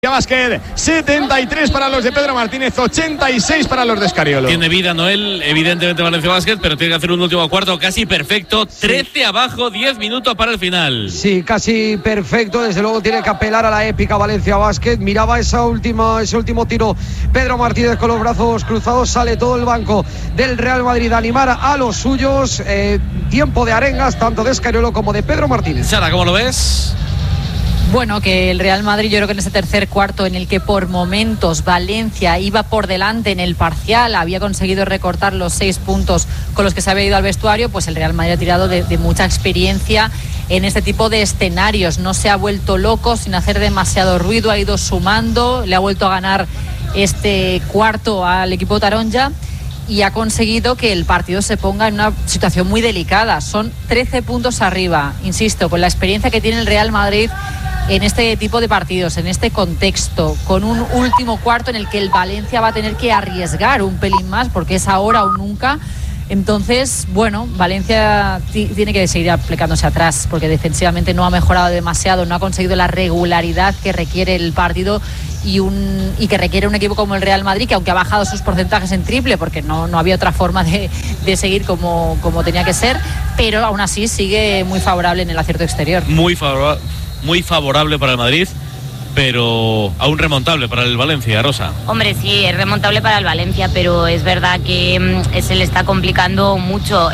Básquet, 73 para los de Pedro Martínez, 86 para los de Escariolo. Tiene vida Noel, evidentemente Valencia Básquet, pero tiene que hacer un último cuarto casi perfecto. 13 abajo, 10 minutos para el final. Sí, casi perfecto. Desde luego tiene que apelar a la épica Valencia Básquet. Miraba ese último tiro Pedro Martínez con los brazos cruzados. Sale todo el banco del Real Madrid a animar a los suyos. Tiempo de arengas, tanto de Escariolo como de Pedro Martínez. Sara, ¿cómo lo ves? Bueno, que el Real Madrid, yo creo que en ese tercer cuarto en el que por momentos Valencia iba por delante en el parcial, había conseguido recortar los 6 puntos con los que se había ido al vestuario, pues el Real Madrid ha tirado de mucha experiencia en este tipo de escenarios. No se ha vuelto loco sin hacer demasiado ruido, ha ido sumando, le ha vuelto a ganar este cuarto al equipo taronja y ha conseguido que el partido se ponga en una situación muy delicada. Son 13 puntos arriba, insisto, con la experiencia que tiene el Real Madrid en este tipo de partidos, en este contexto, con un último cuarto en el que el Valencia va a tener que arriesgar un pelín más, porque es ahora o nunca. Entonces, bueno, Valencia tiene que seguir aplicándose atrás, porque defensivamente no ha mejorado demasiado, no ha conseguido la regularidad que requiere el partido y que requiere un equipo como el Real Madrid, que aunque ha bajado sus porcentajes en triple, porque no había otra forma de seguir como tenía que ser, pero aún así sigue muy favorable en el acierto exterior. Muy favorable para el Madrid, pero aún remontable para el Valencia, Rosa. Hombre, sí, es remontable para el Valencia, pero es verdad que se le está complicando mucho.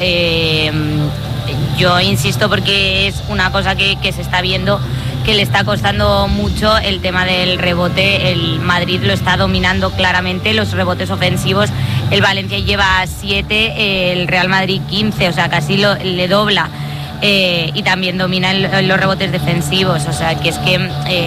Yo insisto porque es una cosa que se está viendo, que le está costando mucho el tema del rebote. El Madrid lo está dominando claramente, los rebotes ofensivos. El Valencia lleva 7, el Real Madrid 15, o sea, casi le dobla. Y también domina los rebotes defensivos, o sea que es que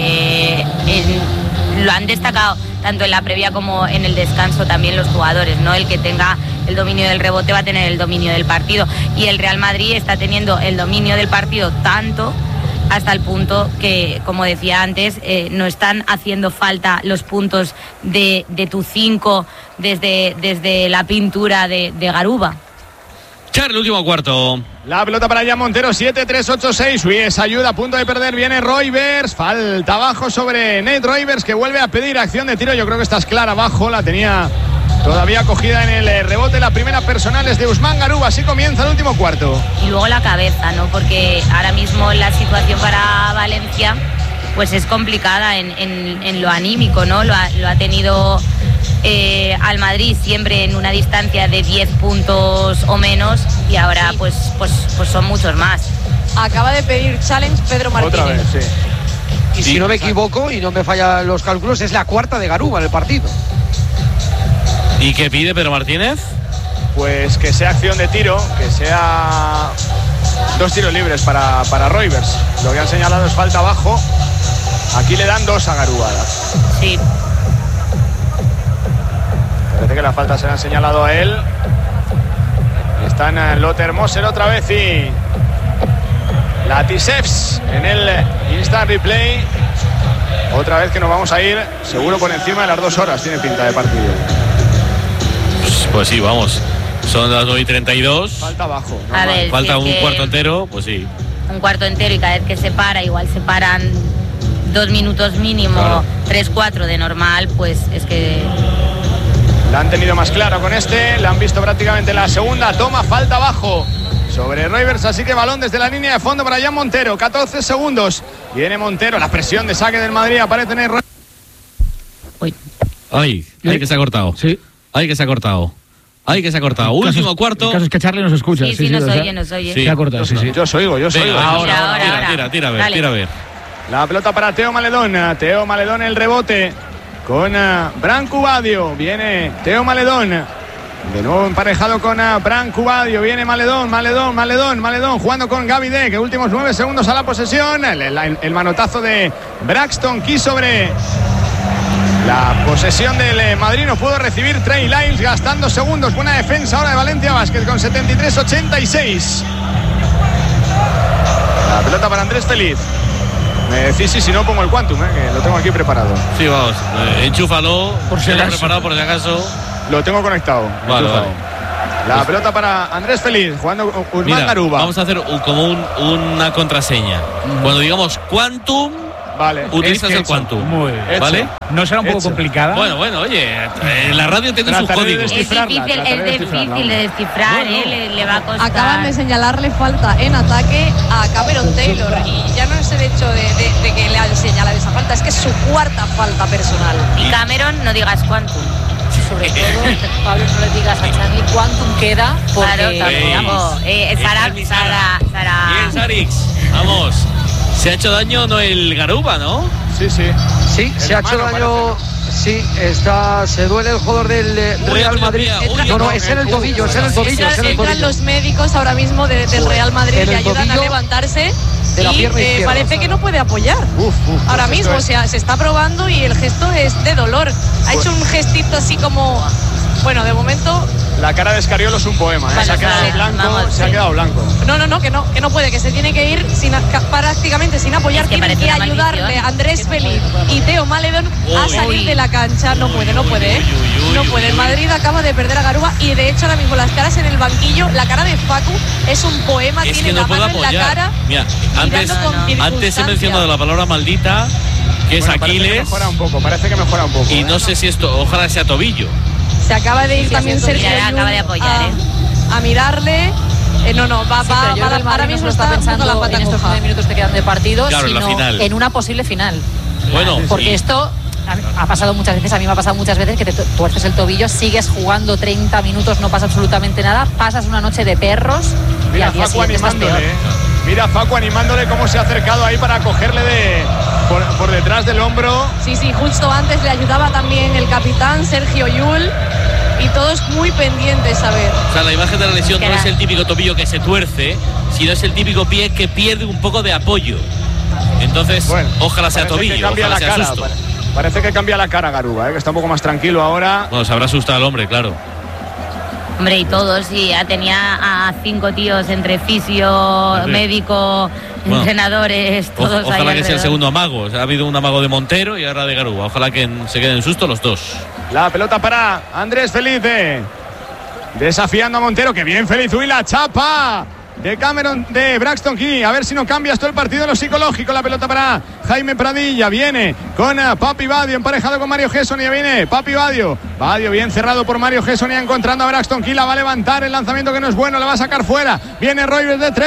lo han destacado tanto en la previa como en el descanso también los jugadores, ¿no? El que tenga el dominio del rebote va a tener el dominio del partido, y el Real Madrid está teniendo el dominio del partido tanto hasta el punto que, como decía antes, no están haciendo falta los puntos de tu 5 desde la pintura de Garuba. Charly, último cuarto. La pelota para Jan Montero, 7-3-8-6. Ruiz ayuda, a punto de perder. Viene Roivers. Falta abajo sobre Nate Roivers, que vuelve a pedir acción de tiro. Yo creo que esta es clara abajo. La tenía todavía cogida en el rebote. La primera personal es de Usman Garuba. Así comienza el último cuarto. Y luego la cabeza, ¿no? Porque ahora mismo la situación para Valencia pues es complicada en lo anímico, ¿no? Lo ha tenido al Madrid siempre en una distancia de 10 puntos o menos, y ahora pues son muchos más. Acaba de pedir challenge Pedro Martínez. Otra vez, sí. Y si no me equivoco y no me fallan los cálculos, es la cuarta de Garuba en el partido. ¿Y qué pide Pedro Martínez? Pues que sea acción de tiro, que sea 2 tiros libres para Roivers. Lo que han señalado es falta abajo. Aquí le dan 2 a Garuba. Sí. Parece que la falta se la han señalado a él. Está en Lothar Moser otra vez y Latisevs en el instant replay. Otra vez que nos vamos a ir seguro por encima de las 2 horas. Tiene pinta de partido. Pues sí, vamos. Son las 9:32. Falta abajo. A ver, falta si un cuarto entero, pues sí. Un cuarto entero, y cada vez que se para, igual se paran 2 minutos mínimo, claro. 3-4 de normal, pues es que... La han tenido más claro con este, la han visto prácticamente la segunda toma, falta abajo sobre Roivers, así que balón desde la línea de fondo para Jan Montero, 14 segundos, viene Montero, la presión de saque del Madrid, aparece en el... Uy. Ay, que se ha cortado. Sí. Ay, que se ha cortado. Último cuarto. El caso es que Charly nos escucha. Sí, nos oye. Sí. Se ha cortado, sí. Yo os oigo. Venga, ahora. Tira a ver. La pelota para Teo Maledón el rebote con Branco Badio. Viene Teo Maledón. De nuevo emparejado con Branco Badio. Viene Maledón. Jugando con Gaby Deck. Últimos 9 segundos a la posesión. El manotazo de Braxton Key sobre la posesión del Madrid. No pudo recibir Trey Lyles gastando segundos. Buena defensa ahora de Valencia Básquet con 73-86. La pelota para Andrés Feliz. Me decís si no pongo el Quantum, que lo tengo aquí preparado. Sí, vamos, enchúfalo, por si acaso. Preparado por si acaso. Lo tengo conectado. Vale. La pelota para Andrés Feliz, jugando Usman Garuba. Vamos a hacer como una contraseña. Cuando digamos Quantum, Vale. utilizas el Quantum. Muy bien. ¿Vale? ¿No será un poco complicada? Bueno, oye, en la radio tiene sus Trataré de códigos. Es difícil de descifrar, le va a costar. Acaban de señalarle falta en ataque a Cameron Taylor y ya no es el hecho de que le han señalado esa falta, es que es su cuarta falta personal. Y Cameron, no digas Quantum. Sobre todo, Pablo, no le digas a Charlie Quantum queda, porque Claro, Sara. Bien, Sarix. Vamos. Se ha hecho daño no el Garuba, ¿no? Sí. Sí, se ha hecho daño. Sí, se duele el jugador del Real Madrid. No, es en el tobillo, es en el tobillo. Entran los médicos ahora mismo del Real Madrid, le ayudan a levantarse de la pierna y izquierda. parece que no puede apoyar. Ahora mismo se está probando y el gesto es de dolor. Ha hecho un gestito así como, bueno, de momento. La cara de Escariolo es un poema, ¿eh? Vale, Se ha quedado blanco, se ha quedado blanco. No, que no puede, que se tiene que ir prácticamente sin apoyar. Es que Tienen parece que una ayudarle maldición. a Andrés Feliz y Teo Maledon a salir de la cancha. No puede. No puede. El Madrid acaba de perder a Garuba y de hecho ahora mismo las caras en el banquillo, la cara de Facu es un poema, Es tiene que no la puedo mano en la apoyar. cara. Mira, mirando con antes he circunstancia. mencionado la palabra maldita, que es Bueno, parece que Aquiles, mejora un poco, parece que mejora un poco. y no sé si esto, ojalá sea tobillo. Se acaba de ir Sí, también sí, Sergio mira, Llull acaba de apoyar, a mirarle. Va Sí, pero yo creo que el ahora Madrid mismo no está pensando la pata en estos coja. 9 minutos que quedan de partido, Claro, en la sino final. en una posible final. Bueno, Porque sí. esto ha pasado muchas veces, a mí me ha pasado muchas veces que te tuerces el tobillo, sigues jugando 30 minutos, no pasa absolutamente nada, pasas una noche de perros y Mira al día Facu siguiente estás peor. animándole. Mira Facu animándole cómo se ha acercado ahí para cogerle por detrás del hombro. Sí, justo antes le ayudaba también el capitán Sergio Llull y todos muy pendientes a ver. O sea, la imagen de la lesión no Era- es el típico tobillo que se tuerce, sino es el típico pie que pierde un poco de apoyo. Entonces, Bueno, ojalá sea parece que tobillo, cambia ojalá la sea cara, susto. Parece que cambia la cara Garuba, que está un poco más tranquilo ahora. Bueno, se habrá asustado el hombre, claro. Hombre, y todos, sí, ya tenía a 5 tíos entre fisio, Sí. médico, Bueno, entrenadores, todos ahí Ojalá que sea el alrededor. segundo amago. O sea, ha habido un amago de Montero y ahora de Garuba. Ojalá que se queden en susto los dos. La pelota para Andrés Felice. Desafiando a Montero, que bien Feliz. Uy, la chapa de Cameron, de Braxton Key. A ver si no cambias todo el partido en lo psicológico. La pelota para Jaime Pradilla. Viene con Papi Badio emparejado con Mario Gesson. Y viene Papi Badio. Badio bien cerrado por Mario Gesson y encontrando a Braxton Key. La va a levantar. El lanzamiento que no es bueno. La va a sacar fuera. Viene Roybers de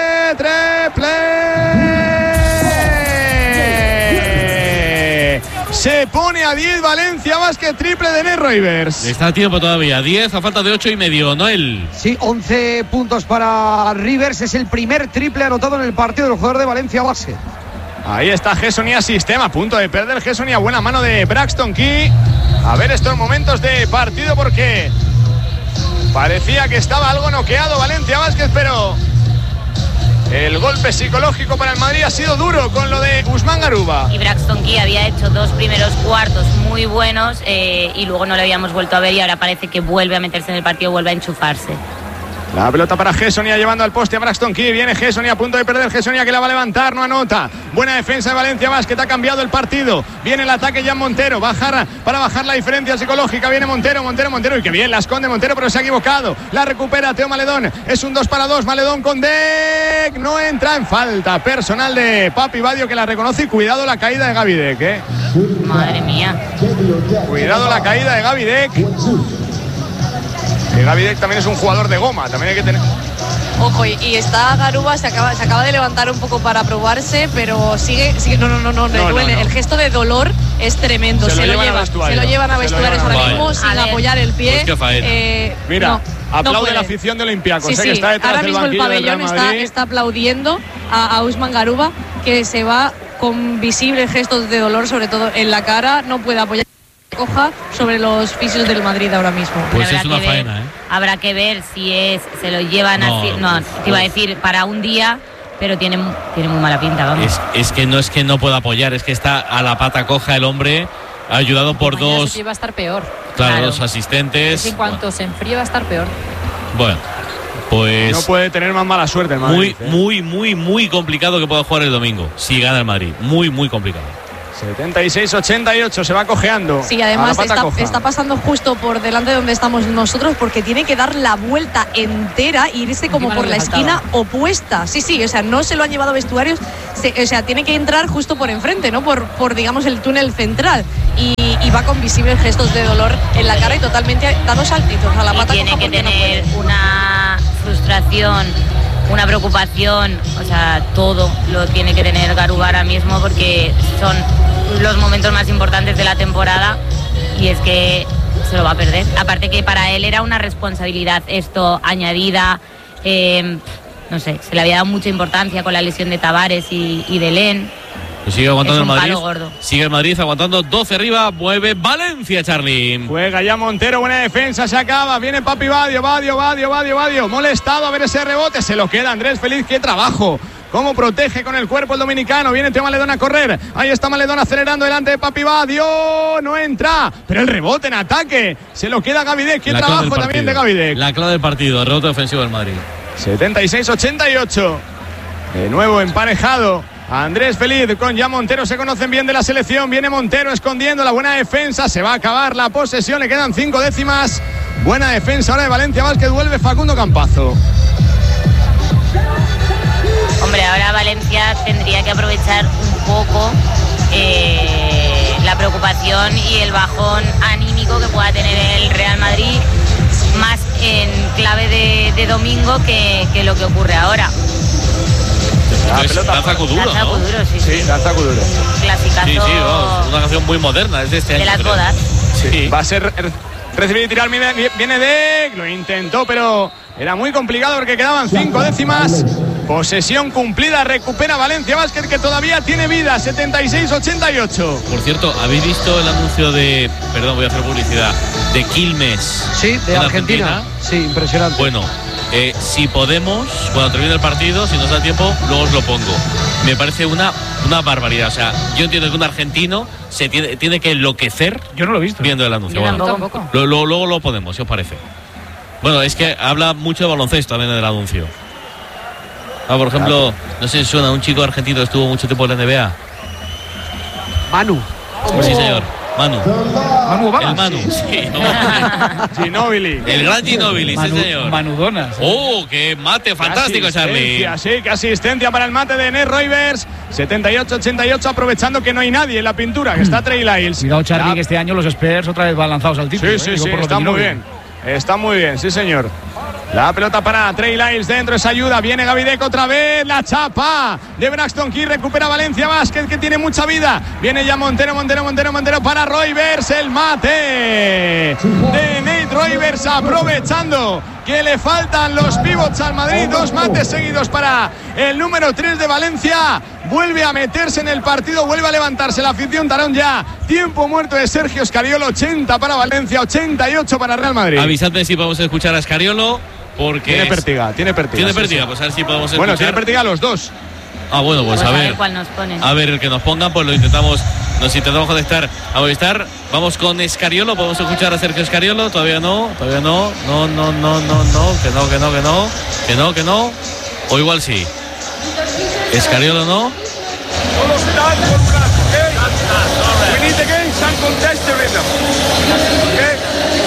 triple. Se pone a 10 Valencia Basket, triple de Ned Roybers. Está a tiempo todavía. 10 a falta de 8 y medio. Noel. Sí, 11 puntos para Rivers. Es el primer triple anotado en el partido del jugador de Valencia Basket. Ahí está Gesson y a sistema, a punto de perder Gesson y a buena mano de Braxton Key. A ver estos momentos de partido porque parecía que estaba algo noqueado Valencia Basket, pero el golpe psicológico para el Madrid ha sido duro con lo de Usman Garuba. Y Braxton Key había hecho 2 primeros cuartos muy buenos y luego no lo habíamos vuelto a ver y ahora parece que vuelve a meterse en el partido, vuelve a enchufarse. La pelota para Gessonia llevando al poste a Braxton Key. Viene Gessonia a punto de perder. Gessonia que la va a levantar, no anota. Buena defensa de Valencia Basket, ha cambiado el partido. Viene el ataque ya Montero. Para bajar la diferencia psicológica. Viene Montero. Y que bien la esconde Montero, pero se ha equivocado. La recupera Teo Maledón. Es un 2 para 2. Maledón con Deck. No entra en falta. Personal de Papi Badio que la reconoce. Y cuidado la caída de Gaby Deck, Madre mía. Cuidado la caída de Gaby Deck. Que Gaby Deck también es un jugador de goma. También hay que tener. Ojo, y está Garuba, se acaba de levantar un poco para probarse, pero sigue no, le duele. no. El gesto de dolor es tremendo. Se lo llevan a vestuarios ahora Vale. mismo sin A ver. apoyar el pie. Pues qué faena. Mira, no aplaude puede. la afición de Olympiacos. Sí, Que está detrás ahora del mismo el banquillo del Real pabellón Madrid. está aplaudiendo a Usman Garuba, que se va con visibles gestos de dolor, sobre todo en la cara. No puede apoyar coja sobre los fisios del Madrid ahora mismo. Pues Habrá es una que ver, faena, ¿eh? Habrá que ver si se lo llevan No, así. no, No, pues, te iba a decir para un día, pero tiene muy mala pinta, vamos. Es que no pueda apoyar, es que está a la pata coja el hombre, ayudado por Mañana dos, ese pie va a estar peor. Claro. dos asistentes. Es que en cuanto se enfríe va a estar peor. Bueno, pues No puede tener más mala suerte el Madrid. muy complicado que pueda jugar el domingo, si gana el Madrid. Muy complicado. 76-88, se va cojeando. Sí, además está pasando justo por delante de donde estamos nosotros porque tiene que dar la vuelta entera e irse como por la esquina opuesta. Sí, o sea, no se lo han llevado vestuarios, o sea, tiene que entrar justo por enfrente, ¿no? Por digamos, el túnel central. Y va con visibles gestos de dolor en la cara y totalmente dando saltitos a la pata. Tiene que tener una frustración, una preocupación, o sea, todo lo tiene que tener Garuba ahora mismo porque son los momentos más importantes de la temporada y es que se lo va a perder. Aparte que para él era una responsabilidad esto añadida, no sé, se le había dado mucha importancia con la lesión de Tavares y de Len. Sigue aguantando el Madrid. Sigue el Madrid aguantando 12 arriba. Mueve Valencia, Charly. Juega ya Montero, buena defensa, se acaba. Viene Papi Badio. Molestado a ver ese rebote. Se lo queda Andrés Feliz. ¡Qué trabajo! Cómo protege con el cuerpo el dominicano. Viene Teo Maledón a correr. Ahí está Maledón acelerando delante de Papi Badio. No entra. Pero el rebote en ataque. Se lo queda Gavidec. ¡Qué trabajo también de Gavidec! La clave del partido. El rebote ofensivo del Madrid. 76-88. De nuevo emparejado. Andrés Feliz con ya Montero, se conocen bien de la selección. Viene Montero escondiendo la buena defensa. Se va a acabar la posesión, le quedan 5 décimas. Buena defensa ahora de Valencia Basket. Vuelve Facundo Campazo. Hombre, ahora Valencia tendría que aprovechar un poco la preocupación y el bajón anímico que pueda tener el Real Madrid, más en clave de domingo que lo que ocurre ahora. Danza Kuduro, ¿no? Sí, Danza Kuduro. Clasicazo. Sí, una canción muy moderna, es de este año. De las bodas. Sí. Va a ser recibir y tirar, viene Dec, lo intentó, pero era muy complicado porque quedaban 5 décimas. Posesión cumplida, recupera Valencia Basket que todavía tiene vida, 76-88. Por cierto, ¿habéis visto el anuncio de, perdón, voy a hacer publicidad, de Quilmes? Sí, de Argentina. Sí, impresionante. Bueno, si podemos, cuando termine el partido, si nos da tiempo, luego os lo pongo. Me parece una barbaridad. O sea, yo entiendo que un argentino se tiene que enloquecer. Yo no lo he visto. Viendo el anuncio. Yo Bueno, tampoco. luego lo ponemos, si os parece. Bueno, es que habla mucho de baloncesto también en el anuncio. Por ejemplo, no sé si suena, un chico argentino que estuvo mucho tiempo en la NBA. Manu. Sí, señor. Manu Obama. El Manu, sí. Ginóbili. El gran Ginóbili, sí, señor. Manudonas. ¡Oh, qué mate fantástico, Charly! Sí, que asistencia para el mate de Ned Roivers. 78-88, aprovechando que no hay nadie en la pintura, que está Trey Lyles. Cuidado, Charly, que este año los Spurs otra vez van lanzados al título. Sí, está muy bien. Está muy bien, sí, señor. La pelota para Trey Lyles dentro, esa ayuda. Viene Gavidec otra vez. La chapa de Braxton Key. Recupera Valencia Basket, que tiene mucha vida. Viene ya Montero para Roivers. El mate de Nate Roivers, aprovechando que le faltan los pivots al Madrid. 2 mates seguidos para el número 3 de Valencia. Vuelve a meterse en el partido, vuelve a levantarse la afición. Tarón ya. Tiempo muerto de Sergio Scariolo. 80 para Valencia, 88 para Real Madrid. Avisadme si podemos escuchar a Scariolo, porque tiene pértiga. Tiene pértiga, sí. pues a ver si podemos escuchar. Bueno, tiene pértiga los dos. Bueno, pues a ver cuál nos ponen. A ver el que nos pongan, pues nos intentamos conectar a Movistar. Vamos con Scariolo, podemos escuchar a Sergio Scariolo. Todavía no, que no. O igual sí. Scariolo no. We need the game, some contest the rhythm. Okay?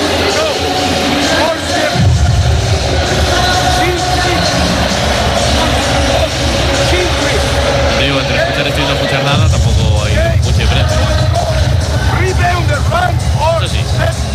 Digo, entre escuchar esto y no escuchar nada, tampoco hay mucha diferencia. Eso sí.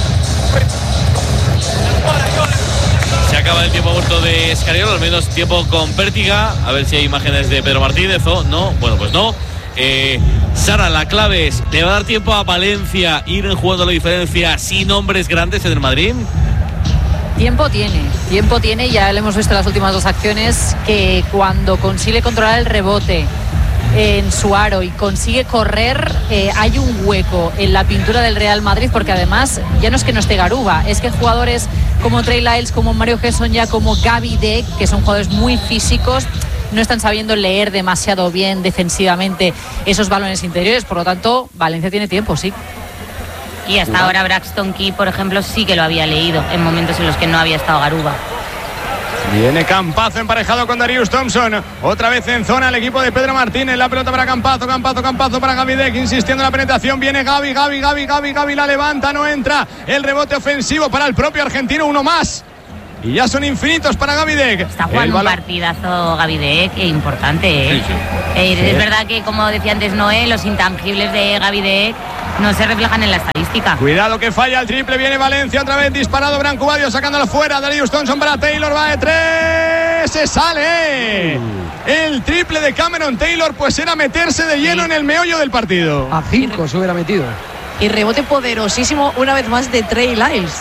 Se acaba el tiempo muerto de Scariolo, al menos tiempo con pértiga. A ver si hay imágenes de Pedro Martínez o no. Bueno, pues no. Sara, la clave es, ¿le va a dar tiempo a Valencia ir jugando la diferencia sin hombres grandes en el Madrid? Tiempo tiene, ya lo hemos visto en las últimas 2 acciones, que cuando consigue controlar el rebote en su aro y consigue correr, hay un hueco en la pintura del Real Madrid, porque además ya no es que no esté Garuba, es que jugadores como Trey Lyles, como Mario Gesson, ya como Gavidec, que son jugadores muy físicos, no están sabiendo leer demasiado bien defensivamente esos balones interiores. Por lo tanto, Valencia tiene tiempo, sí. Y hasta ahora Braxton Key, por ejemplo, sí que lo había leído en momentos en los que no había estado Garuba. Viene Campazo emparejado con Darius Thompson. Otra vez en zona el equipo de Pedro Martínez. La pelota para Campazo para Gavidec, insistiendo en la penetración. Viene Gavi, la levanta, no entra. El rebote ofensivo para el propio argentino, uno más. Y ya son infinitos para Gavidec. Está jugando un partidazo Gavidec, importante, ¿eh? Sí. Es verdad que, como decía antes Noé, los intangibles de Gavidec no se reflejan en la estadística. Cuidado que falla el triple, viene Valencia otra vez, disparado Brancubadio, sacándolo fuera. Darius Thompson para Taylor, va de 3, se sale. El triple de Cameron Taylor pues era meterse de lleno en el meollo del partido. A 5 se hubiera metido. Y rebote poderosísimo una vez más de Trey Lyles.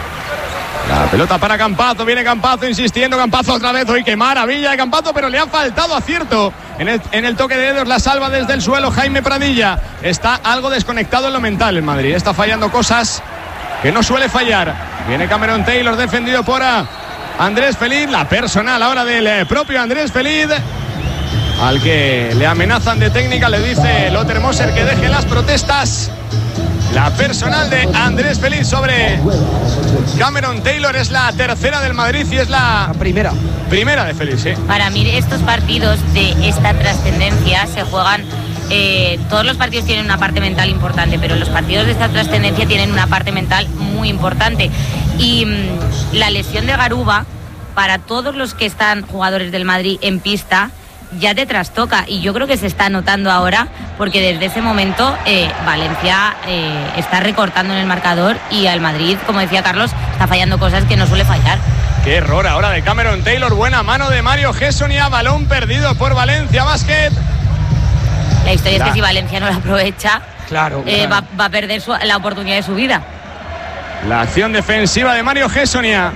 La pelota para Campazo, viene Campazo insistiendo, Campazo otra vez, hoy qué maravilla de Campazo, pero le ha faltado acierto en el toque de dedos, la salva desde el suelo Jaime Pradilla. Está algo desconectado en lo mental el Madrid, está fallando cosas que no suele fallar. Viene Cameron Taylor defendido por Andrés Feliz, la personal ahora del propio Andrés Feliz, al que le amenazan de técnica, le dice Lothar Moser que deje las protestas. La personal de Andrés Feliz sobre Cameron Taylor es la tercera del Madrid y es la primera de Feliz, sí. Para mí estos partidos de esta trascendencia se juegan, todos los partidos tienen una parte mental importante, pero los partidos de esta trascendencia tienen una parte mental muy importante. Y la lesión de Garuba, para todos los que están jugadores del Madrid en pista, ya te trastoca, y yo creo que se está notando ahora, porque desde ese momento Valencia está recortando en el marcador y al Madrid, como decía Carlos, está fallando cosas que no suele fallar. Qué error ahora de Cameron Taylor, buena mano de Mario Gessonia, balón perdido por Valencia Basket. La historia es que si Valencia no la aprovecha, claro. Va a perder la oportunidad de su vida. La acción defensiva de Mario Gessonia,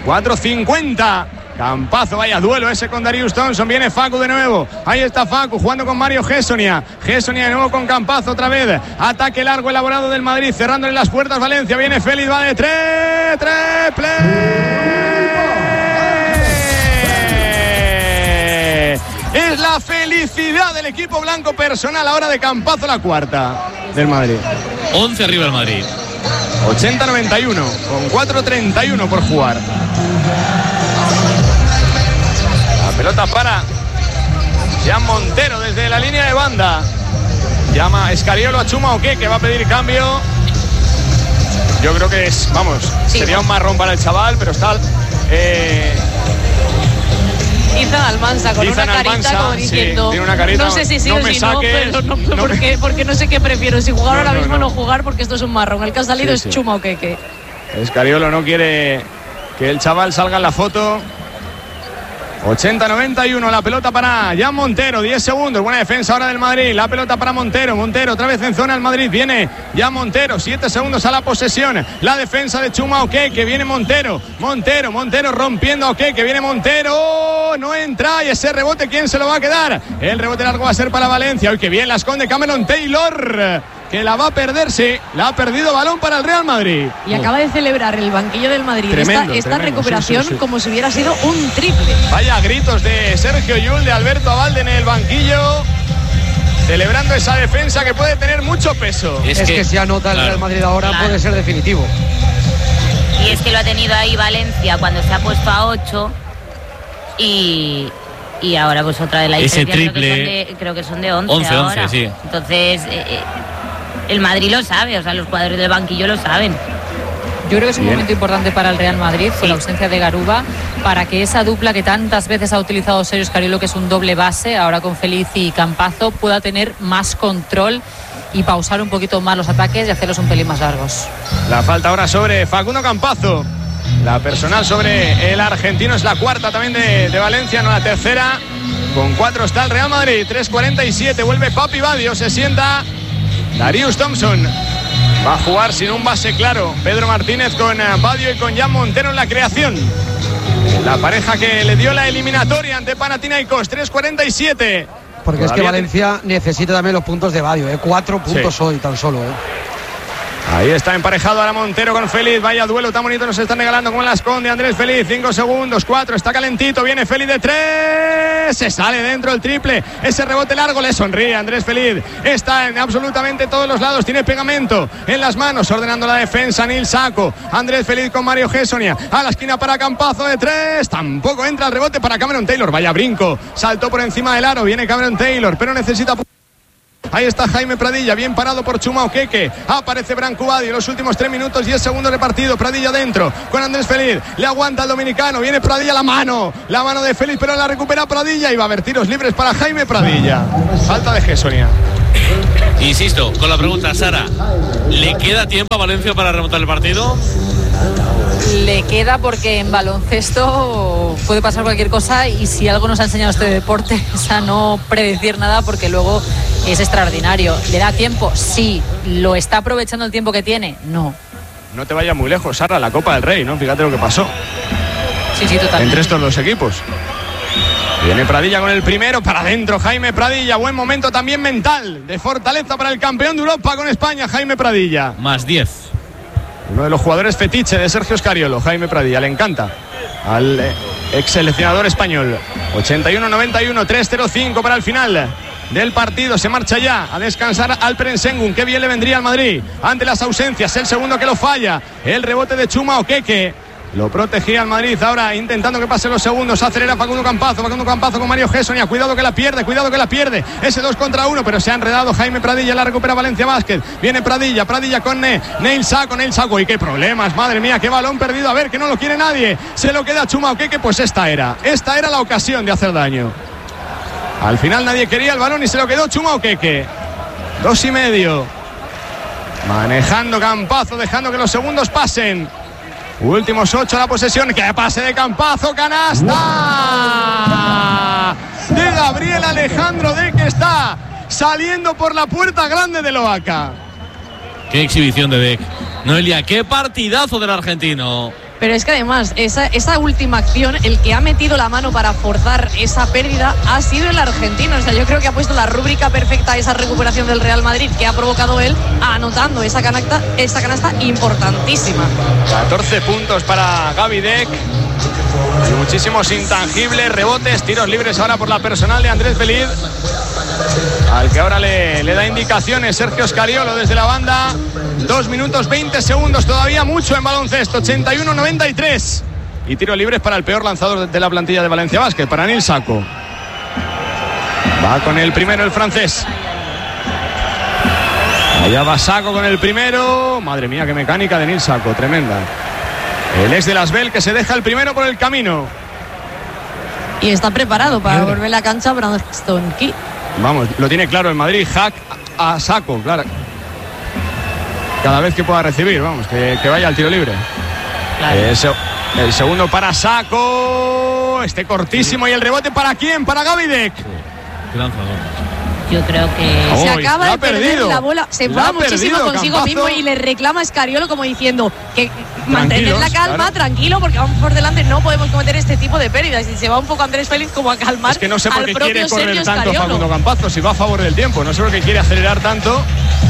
4:50. Campazo, vaya duelo ese con Darius Thompson. Viene Facu de nuevo. Ahí está Facu jugando con Mario Gessonia. Gessonia de nuevo con Campazo otra vez. Ataque largo elaborado del Madrid, cerrándole las puertas Valencia. Viene Félix, va de 3. Triple. Es la felicidad del equipo blanco personal ahora de Campazo, la cuarta del Madrid. 11 arriba el Madrid. 80-91 con 4:31 por jugar. Pelota para Jan Montero desde la línea de banda. Llama Escariolo a Chuma Oké, que va a pedir cambio. Yo creo que es, sería un marrón para el chaval, pero está Izan Almansa con una carita como diciendo, sí, tiene una carita, no sé si sí no o si no, pero porque no sé qué prefiero, si jugar ahora mismo o no jugar, porque esto es un marrón. El que ha salido es Chuma Oké. Escariolo no quiere que el chaval salga en la foto. 80-91, la pelota para Jan Montero, 10 segundos, buena defensa ahora del Madrid, la pelota para Montero, otra vez en zona el Madrid, viene Jan Montero, 7 segundos a la posesión, la defensa de Chuma Oké, que viene Montero rompiendo a Oké, que viene Montero, no entra, y ese rebote, ¿quién se lo va a quedar? El rebote largo va a ser para Valencia, hoy que bien la esconde Cameron Taylor, que la va a perder, sí, la ha perdido, balón para el Real Madrid. Y acaba de celebrar el banquillo del Madrid esta recuperación, sí. Como si hubiera sido un triple. Vaya gritos de Sergio Llull, de Alberto Abalde en el banquillo, celebrando esa defensa que puede tener mucho peso. Es que si anota el Real Madrid ahora puede ser definitivo. Y es que lo ha tenido ahí Valencia cuando se ha puesto a 8 y ahora pues otra de la diferencia. Ese triple creo que son de 11 ahora. Sí. Entonces el Madrid lo sabe, o sea, los jugadores del banquillo lo saben. Yo creo que es un momento importante para el Real Madrid, con la ausencia de Garuba, para que esa dupla que tantas veces ha utilizado Sergio Escariolo, que es un doble base, ahora con Feliz y Campazo, pueda tener más control y pausar un poquito más los ataques y hacerlos un pelín más largos. La falta ahora sobre Facundo Campazo. La personal sobre el argentino es la cuarta también de Valencia, no la tercera. Con 4 está el Real Madrid, 3:47, vuelve Papi Badio, se sienta Darius Thompson. Va a jugar sin un base claro Pedro Martínez con Badio y con Jan Montero en la creación. La pareja que le dio la eliminatoria ante Panathinaikos, 3:47. Porque es que Valencia necesita también los puntos de Badio, 4 puntos hoy tan solo. Ahí está emparejado ahora Montero con Feliz. Vaya duelo tan bonito nos están regalando con la esconde Andrés Feliz. 5 segundos, 4, está calentito. Viene Feliz de 3. 3, se sale dentro el triple, ese rebote largo, le sonríe Andrés Feliz, está en absolutamente todos los lados, tiene pegamento en las manos, ordenando la defensa Nil Sacco. Andrés Feliz con Mario Gessonia, a la esquina para Campazo de 3, tampoco entra el rebote para Cameron Taylor, vaya brinco, saltó por encima del aro, viene Cameron Taylor, pero necesita... Ahí está Jaime Pradilla, bien parado por Chuma Okeke. Aparece Branco Badio en los últimos 3 minutos 10 segundos de partido. Pradilla dentro con Andrés Feliz. Le aguanta el dominicano. Viene Pradilla, la mano de Feliz, pero la recupera Pradilla. Y va a haber tiros libres para Jaime Pradilla. Falta de Gessonia. Insisto, con la pregunta, Sara, ¿le queda tiempo a Valencia para remontar el partido? Le queda, porque en baloncesto puede pasar cualquier cosa, y si algo nos ha enseñado este deporte es a no predecir nada, porque luego es extraordinario. ¿Le da tiempo? Sí. ¿Lo está aprovechando el tiempo que tiene? No. No te vayas muy lejos, Sara, la Copa del Rey, ¿no? Fíjate lo que pasó. Sí, totalmente. Entre estos dos equipos. Viene Pradilla con el primero, para adentro Jaime Pradilla, buen momento también mental, de fortaleza para el campeón de Europa con España, Jaime Pradilla. Más 10. Uno de los jugadores fetiche de Sergio Scariolo, Jaime Pradilla, le encanta al ex seleccionador español. 81-91, 3-0-5 para el final del partido. Se marcha ya a descansar Alperen Sengun. Qué bien le vendría al Madrid ante las ausencias, el segundo que lo falla, el rebote de Chuma Okeke. Lo protegía al Madrid, ahora intentando que pasen los segundos, acelera Facundo Campazo con Mario Gessonia, cuidado que la pierde, ese 2 contra 1, pero se ha enredado Jaime Pradilla, la recupera Valencia Basket, viene Pradilla con Nil Sacco, y qué problemas, madre mía, qué balón perdido, a ver, que no lo quiere nadie, se lo queda Chuma Okeke, pues esta era la ocasión de hacer daño. Al final nadie quería el balón y se lo quedó Chuma Okeke. 2,5, manejando Campazo, dejando que los segundos pasen. Últimos 8 a la posesión. Que pase de Campazo, canasta de Gabriel Alejandro de, que está saliendo por la puerta grande de Loaca. Qué exhibición de Deck. Noelia, qué partidazo del argentino. Pero es que además, esa última acción, el que ha metido la mano para forzar esa pérdida ha sido el argentino. O sea, yo creo que ha puesto la rúbrica perfecta a esa recuperación del Real Madrid que ha provocado él, anotando esa canasta importantísima. 14 puntos para Gaby Deck. Y muchísimos intangibles, rebotes, tiros libres ahora por la personal de Andrés Feliz, al que ahora le da indicaciones Sergio Scariolo desde la banda. 2 minutos 20 segundos, todavía mucho en baloncesto. 81-93. Y tiros libres para el peor lanzador de la plantilla de Valencia Basket, para Nil Sacco. Va con el primero el francés. Allá va Sacco con el primero. Madre mía, qué mecánica de Nil Sacco, tremenda. El ex de Las Bell, que se deja el primero por el camino. Y está preparado para volver a la cancha Braxton Key. Vamos, lo tiene claro el Madrid. Hack a Sacco, claro. Cada vez que pueda recibir, vamos, que vaya al tiro libre. Claro. El segundo para Sacco. Este cortísimo. Y el rebote, ¿para quién? Para Gaby Deck. Qué lanzador. Yo creo que se acaba de perder la bola, se enfada muchísimo consigo Campazo mismo y le reclama a Scariolo como diciendo que mantener la calma, claro, tranquilo, porque vamos por delante, no podemos cometer este tipo de pérdidas. Y se va un poco Andrés Félix como a calmar. Es que no sé por qué quiere correr Sergio tanto Scariolo. Facundo Campazo, si va a favor del tiempo, no sé por qué quiere acelerar tanto.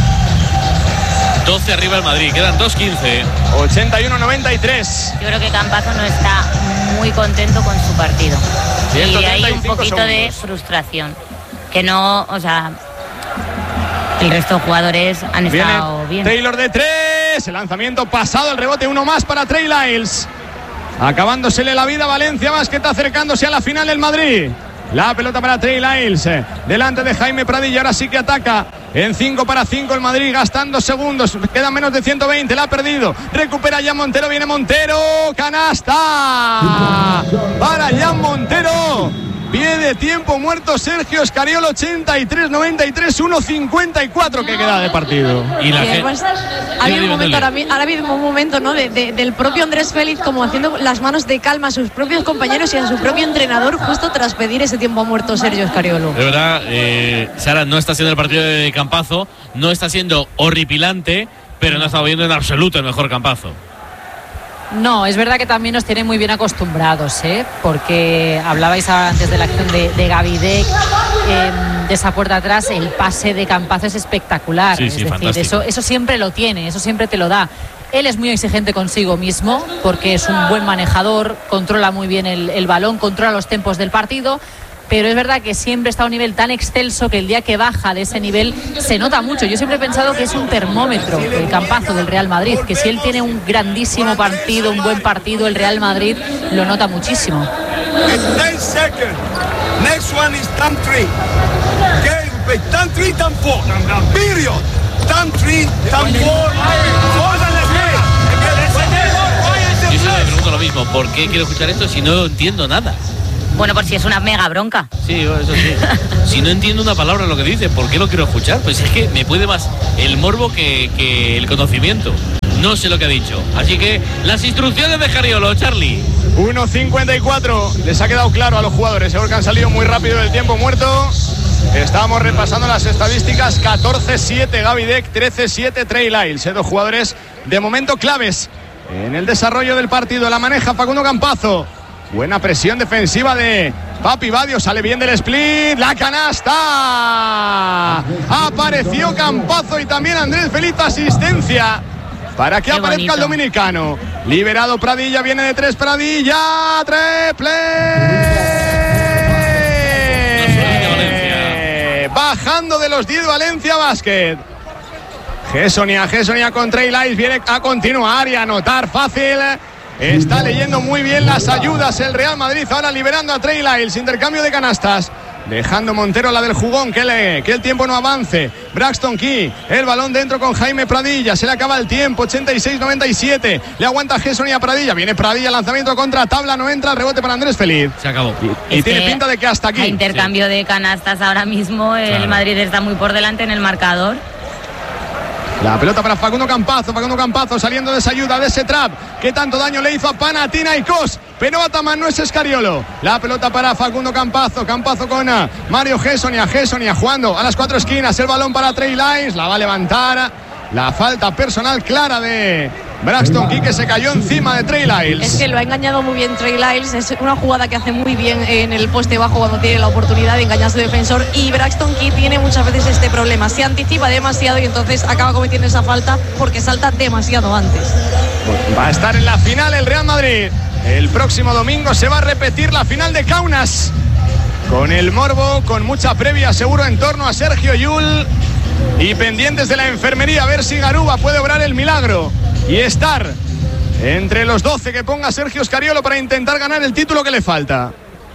12 arriba el Madrid, quedan 2:15. 81-93. Yo creo que Campazo no está muy contento con su partido. Y hay un poquito segundos de frustración. Que no, o sea, el resto de jugadores han estado bien. Taylor de 3, el lanzamiento pasado, el rebote, uno más para Trey Lyles. Acabándosele la vida a Valencia Basket, acercándose a la final del Madrid. La pelota para Trey Lyles, delante de Jaime Pradilla, ahora sí que ataca en 5 para 5 el Madrid, gastando segundos, quedan menos de 120, la ha perdido, recupera Jan Montero, viene Montero, canasta para Jan Montero. Pie de tiempo muerto Sergio Scariolo, 83-93, 1:54 que queda de partido. Y la gente... ha habido un momento, ¿no? del propio Andrés Félix como haciendo las manos de calma a sus propios compañeros y a su propio entrenador justo tras pedir ese tiempo muerto Sergio Scariolo. De verdad, Sara, no está siendo el partido de Campazo, no está siendo horripilante, pero no está viendo en absoluto el mejor Campazo. No, es verdad que también nos tienen muy bien acostumbrados, porque hablabais antes de la acción de Gaby Deck, de esa puerta atrás, el pase de Campazo es espectacular. Sí, es decir, fantástico. eso siempre lo tiene, eso siempre te lo da. Él es muy exigente consigo mismo porque es un buen manejador, controla muy bien el balón, controla los tempos del partido, pero es verdad que siempre está a un nivel tan excelso que el día que baja de ese nivel se nota mucho. Yo siempre he pensado que es un termómetro el Campazo del Real Madrid, que si él tiene un grandísimo partido, un buen partido, el Real Madrid lo nota muchísimo. 10 seconds. Next one is time 3. Game, time 3, time 4. Period. Time 3, time 4. Yo siempre me pregunto lo mismo, ¿por qué quiero escuchar esto si no entiendo nada? Bueno, por si es una mega bronca. Sí, eso sí. Si no entiendo una palabra de lo que dice, ¿por qué lo quiero escuchar? Pues es que me puede más el morbo que el conocimiento. No sé lo que ha dicho. Así que las instrucciones de Scariolo, Charlie. 1.54. Les ha quedado claro a los jugadores, seguro que han salido muy rápido del tiempo muerto. Estábamos repasando las estadísticas. 14-7 Gaby Deck, 13-7 Trey Lyles. Dos jugadores de momento claves en el desarrollo del partido. La maneja Facundo Campazo. Buena presión defensiva de Papi Badio. Sale bien del split. La canasta. Apareció Campazo y también Andrés Felipe. Asistencia para que aparezca bonito el dominicano. Liberado Pradilla. Viene de 3 Pradilla. Triple. Bajando de los 10 Valencia Basket. Gessonia con Trey Lyles. Viene a continuar y a anotar fácil. Está leyendo muy bien las ayudas el Real Madrid. Ahora liberando a Trey Lyles. Intercambio de canastas. Dejando Montero la del jugón. Que el tiempo no avance. Braxton Key. El balón dentro con Jaime Pradilla. Se le acaba el tiempo. 86-97. Le aguanta Gessonia a Pradilla. Viene Pradilla. Lanzamiento contra tabla. No entra. El rebote para Andrés Feliz. Se acabó. Y tiene pinta de que hasta aquí. A intercambio de canastas ahora mismo. El Madrid está muy por delante en el marcador. La pelota para Facundo Campazo saliendo de esa ayuda, de ese trap que tanto daño le hizo a Panathinaikos, pero Ataman no es Scariolo. La pelota para Facundo Campazo con Mario Gessonia jugando a las 4 esquinas, el balón para Trey Lyles, la va a levantar. La falta personal clara de Braxton Key, que se cayó encima de Trey Lyles. Es que lo ha engañado muy bien Trey Lyles. Es una jugada que hace muy bien en el poste bajo cuando tiene la oportunidad de engañar a su defensor. Y Braxton Key tiene muchas veces este problema. Se anticipa demasiado y entonces acaba cometiendo esa falta porque salta demasiado antes. Va a estar en la final el Real Madrid. El próximo domingo se va a repetir la final de Kaunas. Con el morbo, con mucha previa seguro en torno a Sergio Llull. Y pendientes de la enfermería, a ver si Garuba puede obrar el milagro y estar entre los 12 que ponga Sergio Scariolo para intentar ganar el título que le falta.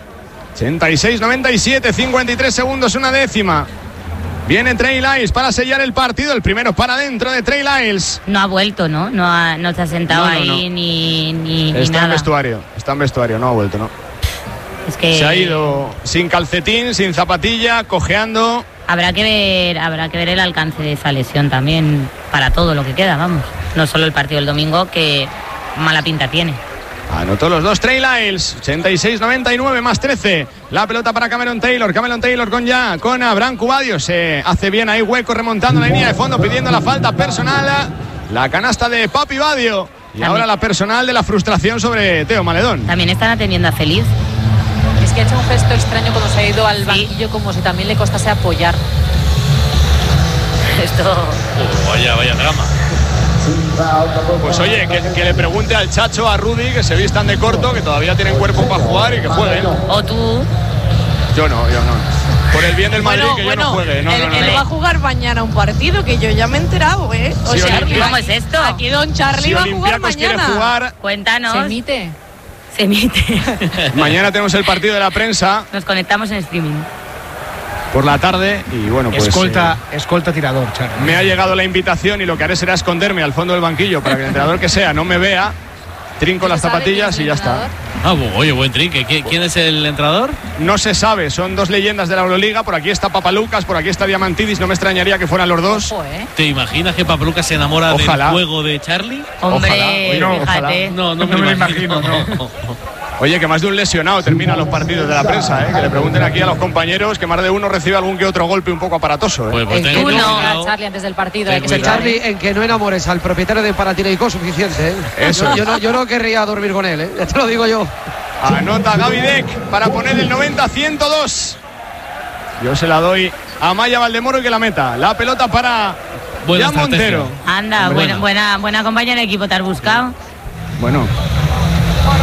86-97, 53 segundos, una décima. Viene Trey Lyles para sellar el partido. El primero para adentro de Trey Lyles. No ha vuelto, ¿no? No se ha sentado ahí ni está nada. Está en vestuario, no ha vuelto, ¿no? Es que se ha ido sin calcetín, sin zapatilla, cojeando. Habrá que ver el alcance de esa lesión también para todo lo que queda, vamos. No solo el partido del domingo, que mala pinta tiene. Anotó los dos Trey Lyles, 86-99 más 13. La pelota para Cameron Taylor con Branco Badio. Se hace bien ahí hueco, remontando la línea de fondo, pidiendo la falta personal. La canasta de Papi Badio. Y también, ahora la personal de la frustración sobre Teo Maledón. También están atendiendo a Feliz. Es que ha hecho un gesto extraño cuando se ha ido al banquillo, como si también le costase apoyar. Esto... vaya drama. Pues oye, que le pregunte al Chacho, a Rudy, que se vistan de corto, que todavía tienen cuerpo para jugar y que jueguen. O tú. Yo no. Por el bien del Madrid, que yo no juegue. No. Él va a jugar mañana un partido que yo ya me he enterado, ¿eh? O sea, ¿cómo es esto? Aquí Don Charlie va a jugar mañana. Cuéntanos. Se emite. Mañana tenemos el partido de la prensa. Nos conectamos en streaming por la tarde y bueno, pues escolta tirador, Charlie. Me ha llegado la invitación y lo que haré será esconderme al fondo del banquillo para que el entrenador que sea no me vea, trinco las zapatillas y ya está. Oye, buen trinque. ¿Quién es el entrenador? No se sabe, son dos leyendas de la Euroliga. Por aquí está Papalucas, por aquí está Diamantidis. No me extrañaría que fueran los dos. Ojo, ¿eh? ¿Te imaginas que Papalucas se enamora del juego de Charlie? Hombre, fíjate. No me lo imagino. Oye, que más de un lesionado termina los partidos de la prensa, ¿eh? Que le pregunten aquí a los compañeros, que más de uno recibe algún que otro golpe un poco aparatoso, ¿eh? Pues Charlie antes del partido. Hay que ser Charlie, en que no enamores al propietario de Panathinaikos suficiente, ¿eh? Eso. Yo no querría dormir con él, ¿eh? Ya te lo digo yo. Anota Gaby Deck para poner el 90-102. Yo se la doy a Maya Valdemoro y que la meta. La pelota para Jan Montero. Anda, buena compañía en equipo te has buscado. Bueno.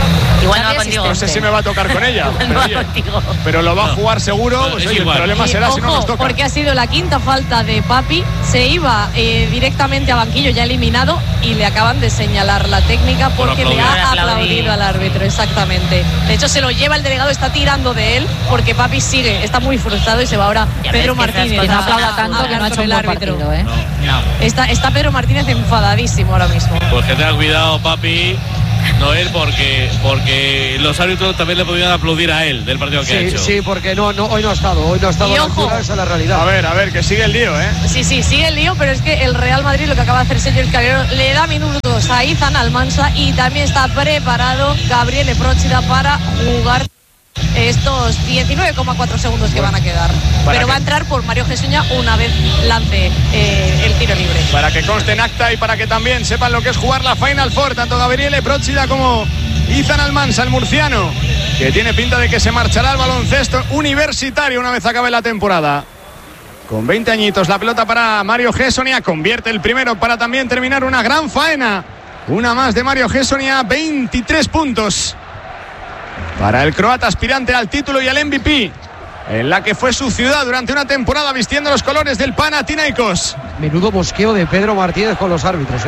Igual no va contigo. No sé si me va a tocar con ella. Pero lo va a jugar seguro. Pues oye, el problema será si no nos toca. Porque ha sido la quinta falta de Papi. Se iba directamente a banquillo ya eliminado y le acaban de señalar la técnica porque le ha aplaudido al árbitro. Exactamente. De hecho, se lo lleva el delegado, está tirando de él porque Papi sigue, está muy frustrado y se va ahora Pedro Martínez. Que no aplauda tanto que no ha hecho un buen partido, ¿eh? No. Está Pedro Martínez enfadadísimo ahora mismo. Pues que tenga cuidado, Papi. No él, porque los árbitros también le podían aplaudir a él del partido que ha hecho. Sí, porque hoy no ha estado Y a la ojo, altura, esa es la realidad. A ver, que sigue el lío, ¿eh? Sí, sigue el lío, pero es que el Real Madrid, lo que acaba de hacer Sergio Escariolo, le da minutos a Izan Almansa y también está preparado Gabriele Procida para jugar estos 19,4 segundos que van a quedar. Pero va a entrar por Mario Jesuña una vez lance el tiro libre. Para que conste en acta y para que también sepan lo que es jugar la Final Four, tanto Gabriele Procida como Izan Almansa, el murciano, que tiene pinta de que se marchará al baloncesto universitario una vez acabe la temporada. Con 20 añitos, la pelota para Mario Jesuña, convierte el primero para también terminar una gran faena. Una más de Mario Jesuña, 23 puntos. Para el croata aspirante al título y al MVP, en la que fue su ciudad durante una temporada vistiendo los colores del Panathinaikos. Menudo mosqueo de Pedro Martínez con los árbitros,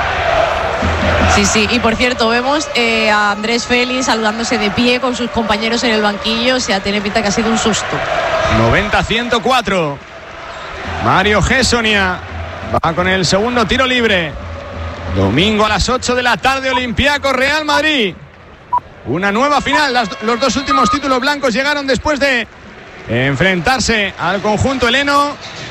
Sí, y por cierto, vemos a Andrés Félix saludándose de pie con sus compañeros en el banquillo. O sea, tiene pinta que ha sido un susto. 90-104. Mario Jesuña va con el segundo tiro libre. Domingo a las 8 de la tarde, Olympiacos Real Madrid. Una nueva final. Los dos últimos títulos blancos llegaron después de enfrentarse al conjunto heleno.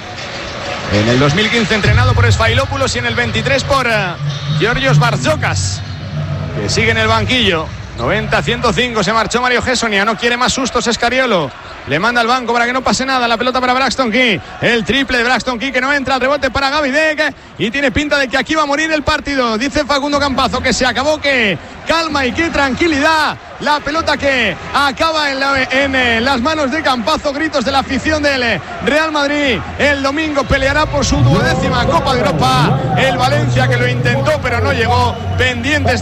En el 2015 entrenado por Sfailopoulos y en el 23 por Georgios Barzokas, que sigue en el banquillo. 90-105, se marchó Mario Jesuña, no quiere más sustos Escariolo. Le manda al banco para que no pase nada. La pelota para Braxton Key. El triple de Braxton Key que no entra. El rebote para Gaby Deck. Y tiene pinta de que aquí va a morir el partido. Dice Facundo Campazo que se acabó, que calma y que tranquilidad. La pelota que acaba en las manos de Campazo. Gritos de la afición del Real Madrid. El domingo peleará por su 12ª Copa de Europa. El Valencia, que lo intentó pero no llegó. Pendientes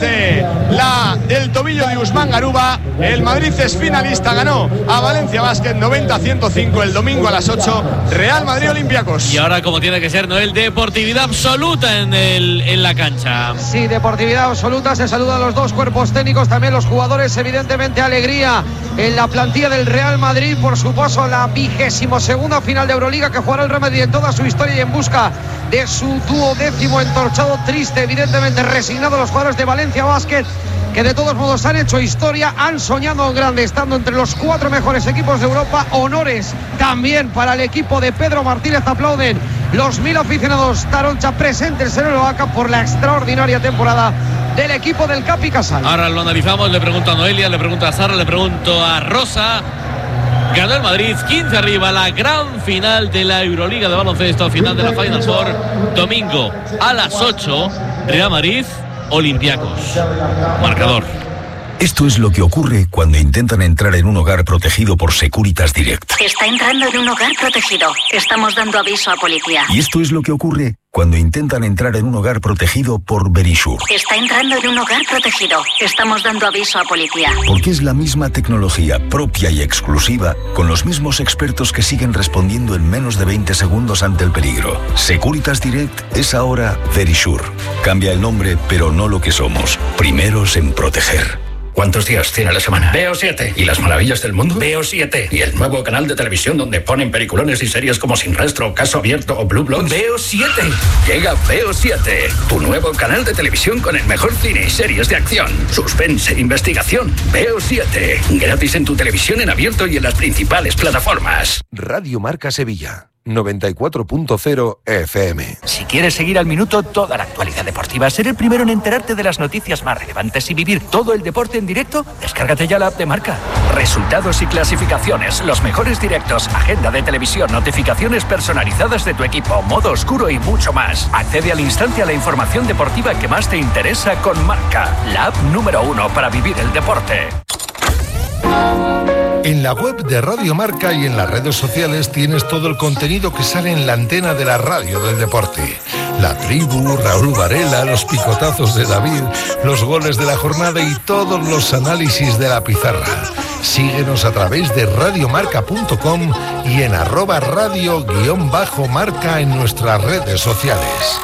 del tobillo de Usman Garuba. El Madrid es finalista. Ganó a Valencia Basket 90-105 el domingo a las 8. Real Madrid Olympiacos. Y ahora, como tiene que ser, Noel, deportividad absoluta en la cancha. Sí, deportividad absoluta. Se saludan los dos cuerpos técnicos, también los jugadores. Evidentemente alegría en la plantilla del Real Madrid por su paso a la 22ª final de Euroliga que jugará el Real Madrid en toda su historia y en busca de su 12º entorchado. Triste, evidentemente resignado los jugadores de Valencia Basket, que de todos modos han hecho historia, han soñado en grande, estando entre los 4 mejores equipos de Europa. Honores también para el equipo de Pedro Martínez. Aplauden los 1000 aficionados Taroncha presentes en el Oaca por la extraordinaria temporada del equipo del Capi Casal. Ahora lo analizamos, le pregunto a Noelia, le pregunto a Sara, le pregunto a Rosa. Ganó el Madrid 15 arriba, la gran final de la Euroliga de baloncesto, final de la Final Four, domingo a las 8, Real Madrid Olympiacos. Marcador. Esto es lo que ocurre cuando intentan entrar en un hogar protegido por Securitas Direct. Está entrando en un hogar protegido. Estamos dando aviso a policía. Y esto es lo que ocurre cuando intentan entrar en un hogar protegido por Verisure. Está entrando en un hogar protegido. Estamos dando aviso a policía. Porque es la misma tecnología propia y exclusiva, con los mismos expertos que siguen respondiendo en menos de 20 segundos ante el peligro. Securitas Direct es ahora Verisure. Cambia el nombre, pero no lo que somos. Primeros en proteger. ¿Cuántos días tiene la semana? Veo 7. ¿Y las maravillas del mundo? Veo 7. ¿Y el nuevo canal de televisión donde ponen peliculones y series como Sin Rastro, Caso Abierto o Blue Bloods? Veo 7. Llega Veo 7, tu nuevo canal de televisión con el mejor cine y series de acción, suspense, investigación. Veo 7. Gratis en tu televisión en abierto y en las principales plataformas. Radio Marca Sevilla. 94.0 FM. Si quieres seguir al minuto toda la actualidad deportiva, ser el primero en enterarte de las noticias más relevantes y vivir todo el deporte en directo, descárgate ya la app de Marca. Resultados y clasificaciones, los mejores directos, agenda de televisión, notificaciones personalizadas de tu equipo, modo oscuro y mucho más. Accede al instante a la información deportiva que más te interesa con Marca, la app número 1 para vivir el deporte. En la web de Radio Marca y en las redes sociales tienes todo el contenido que sale en la antena de la radio del deporte. La tribu, Raúl Varela, los picotazos de David, los goles de la jornada y todos los análisis de la pizarra. Síguenos a través de radiomarca.com y en @radio_marca en nuestras redes sociales.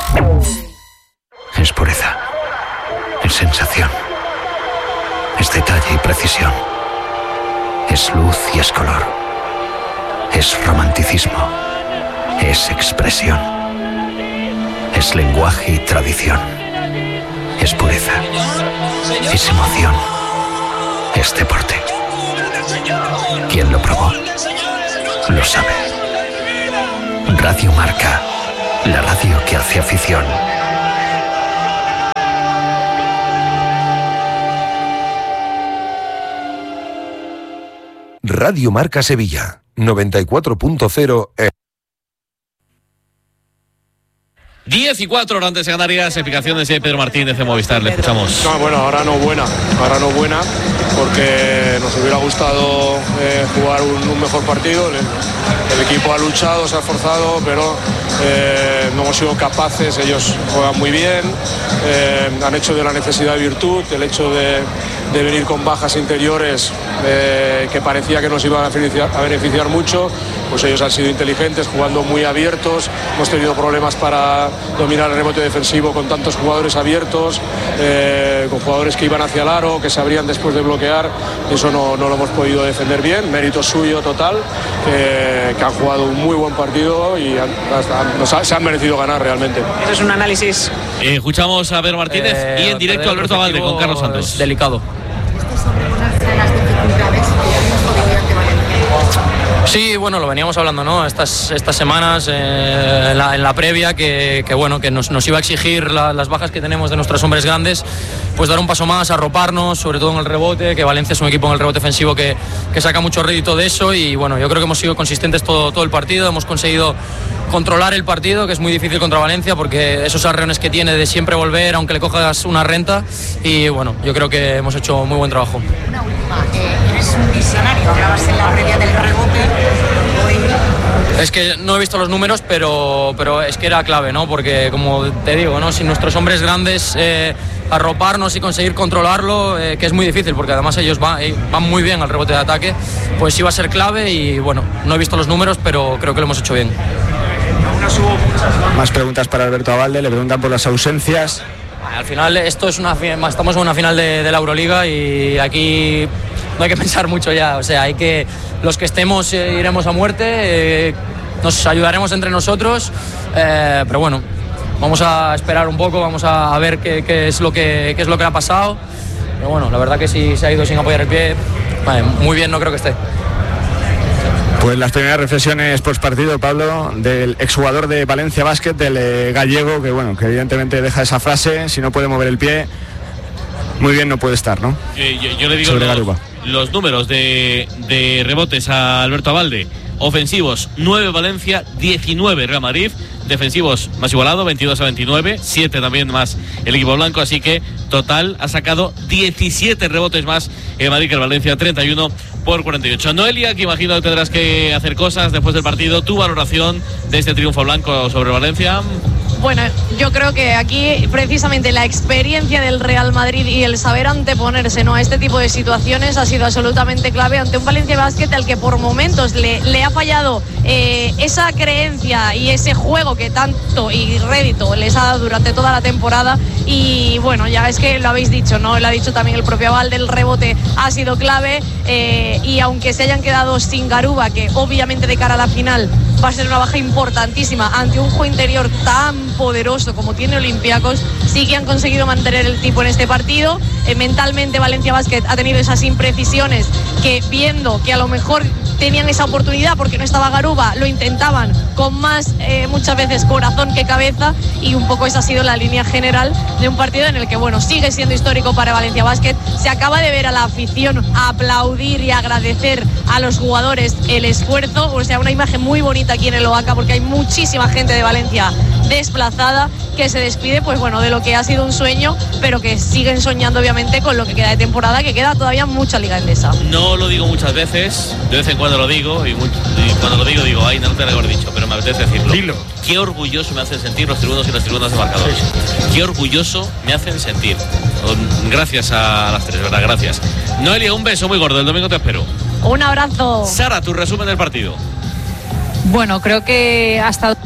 Es pureza, es sensación, es detalle y precisión, es luz y es color, es romanticismo, es expresión, es lenguaje y tradición, es pureza, es emoción, es deporte. Quien lo probó, lo sabe. Radio Marca, la radio que hace afición. Radio Marca Sevilla, 94.0 10:04 antes de Canarias, explicaciones de Pedro Martínez de Movistar. Le escuchamos. No, bueno, ahora no buena, porque nos hubiera gustado jugar un mejor partido. El equipo ha luchado, se ha esforzado, pero no hemos sido capaces. Ellos juegan muy bien, han hecho de la necesidad virtud. El hecho de venir con bajas interiores que parecía que nos iban a beneficiar mucho, pues ellos han sido inteligentes, jugando muy abiertos. Hemos tenido problemas para dominar el rebote defensivo con tantos jugadores abiertos, con jugadores que iban hacia el aro, que se abrían después de bloquear. Eso no lo hemos podido defender bien. Mérito suyo total, que han jugado un muy buen partido y se han merecido ganar realmente. Eso es un análisis. Escuchamos a Pedro Martínez y en directo a Alberto Abalde con Carlos Santos. Delicado. Sí, bueno, lo veníamos hablando, ¿no? Estas semanas, en la previa, que bueno, que nos iba a exigir las bajas que tenemos de nuestros hombres grandes, pues dar un paso más, arroparnos, sobre todo en el rebote, que Valencia es un equipo en el rebote ofensivo que saca mucho rédito de eso. Y bueno, yo creo que hemos sido consistentes todo el partido, hemos conseguido controlar el partido, que es muy difícil contra Valencia, porque esos arreones que tiene de siempre volver, aunque le cojas una renta. Y bueno, yo creo que hemos hecho muy buen trabajo. Una última, eres un visionario, hablabas en la previa del rebote. Es que no he visto los números, pero es que era clave, ¿no? Porque, como te digo, ¿no? Sin nuestros hombres grandes arroparnos y conseguir controlarlo, que es muy difícil, porque además ellos van muy bien al rebote de ataque, pues iba a ser clave. Y bueno, no he visto los números, pero creo que lo hemos hecho bien. Más preguntas para Alberto Abalde, le preguntan por las ausencias. Al final estamos en una final de la Euroliga y aquí no hay que pensar mucho ya. O sea, los que estemos iremos a muerte, nos ayudaremos entre nosotros, pero bueno, vamos a esperar un poco, vamos a ver qué es lo que ha pasado. Pero bueno, la verdad que si se ha ido sin apoyar el pie, muy bien no creo que esté. Pues las primeras reflexiones post partido, Pablo, del exjugador de Valencia Basket, del gallego, que bueno, que evidentemente deja esa frase: si no puede mover el pie, muy bien no puede estar, ¿no? Yo le digo los números de rebotes a Alberto Abalde. Ofensivos 9 Valencia, 19 Real Madrid. Defensivos más igualado, 22-29, 7 también más el equipo blanco, así que total ha sacado 17 rebotes más el Madrid que el Valencia, 31-48. Noelia, que imagino que tendrás que hacer cosas después del partido. Tu valoración de este triunfo blanco sobre Valencia. Bueno, yo creo que aquí precisamente la experiencia del Real Madrid y el saber anteponerse, ¿no?, a este tipo de situaciones ha sido absolutamente clave ante un Valencia Basket al que por momentos le ha fallado esa creencia y ese juego que tanto y rédito les ha dado durante toda la temporada. Y bueno, ya es que lo habéis dicho, ¿no? Lo ha dicho también el propio Abalde, el rebote ha sido clave, y aunque se hayan quedado sin Garuba, que obviamente de cara a la final va a ser una baja importantísima ante un juego interior tan poderoso como tiene Olympiacos, sí que han conseguido mantener el tipo en este partido. Mentalmente Valencia Basket ha tenido esas imprecisiones que, viendo que a lo mejor tenían esa oportunidad porque no estaba Garuba, lo intentaban con más muchas veces corazón que cabeza, y un poco esa ha sido la línea general de un partido en el que, bueno, sigue siendo histórico para Valencia Basket. Se acaba de ver a la afición aplaudir y agradecer a los jugadores el esfuerzo, o sea, una imagen muy bonita aquí en el Oaca, porque hay muchísima gente de Valencia desplazada, que se despide pues bueno de lo que ha sido un sueño, pero que siguen soñando obviamente con lo que queda de temporada, que queda todavía mucha Liga Endesa. No lo digo muchas veces, de vez en cuando lo digo, y cuando lo digo, ay, no te lo haber dicho, pero me apetece decirlo. Dilo. Qué orgulloso me hacen sentir los tribunos y las tribunas de marcadores. Qué orgulloso me hacen sentir. Gracias a las tres, ¿verdad? Gracias. Noelia, un beso muy gordo, el domingo te espero. Un abrazo. Sara, tu resumen del partido. Bueno, creo que ha estado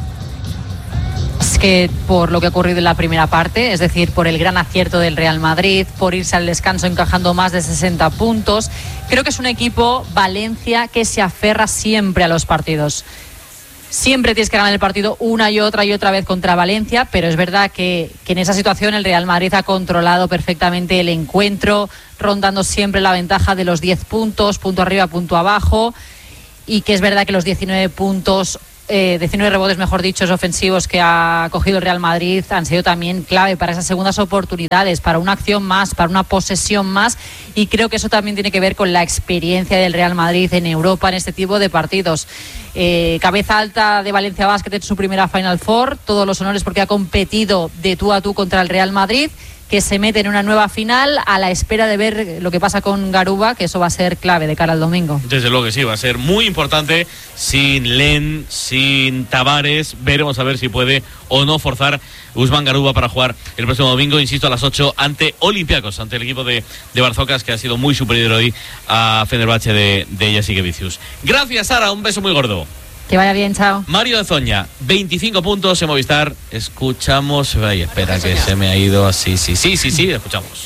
que por lo que ha ocurrido en la primera parte, es decir, por el gran acierto del Real Madrid, por irse al descanso encajando más de 60 puntos. Creo que es un equipo, Valencia, que se aferra siempre a los partidos. Siempre tienes que ganar el partido una y otra vez contra Valencia, pero es verdad que en esa situación el Real Madrid ha controlado perfectamente el encuentro, rondando siempre la ventaja de los 10 puntos, punto arriba, punto abajo, y que es verdad que los 19 rebotes, mejor dicho, ofensivos que ha cogido el Real Madrid han sido también clave para esas segundas oportunidades, para una acción más, para una posesión más, y creo que eso también tiene que ver con la experiencia del Real Madrid en Europa en este tipo de partidos. Cabeza alta de Valencia Basket en su primera Final Four, todos los honores porque ha competido de tú a tú contra el Real Madrid, que se mete en una nueva final a la espera de ver lo que pasa con Garuba, que eso va a ser clave de cara al domingo. Desde luego que sí, va a ser muy importante. Sin Len, sin Tavares, veremos a ver si puede o no forzar Usman Garuba para jugar el próximo domingo, insisto, a las 8 ante Olympiacos, ante el equipo de Barzocas, que ha sido muy superior hoy a Fenerbahce de Jasikevičius. Gracias, Sara, un beso muy gordo. Que vaya bien, chao. Mario de Zoña, 25 puntos en Movistar. Escuchamos. Ay, espera, que se me ha ido así. Sí, escuchamos.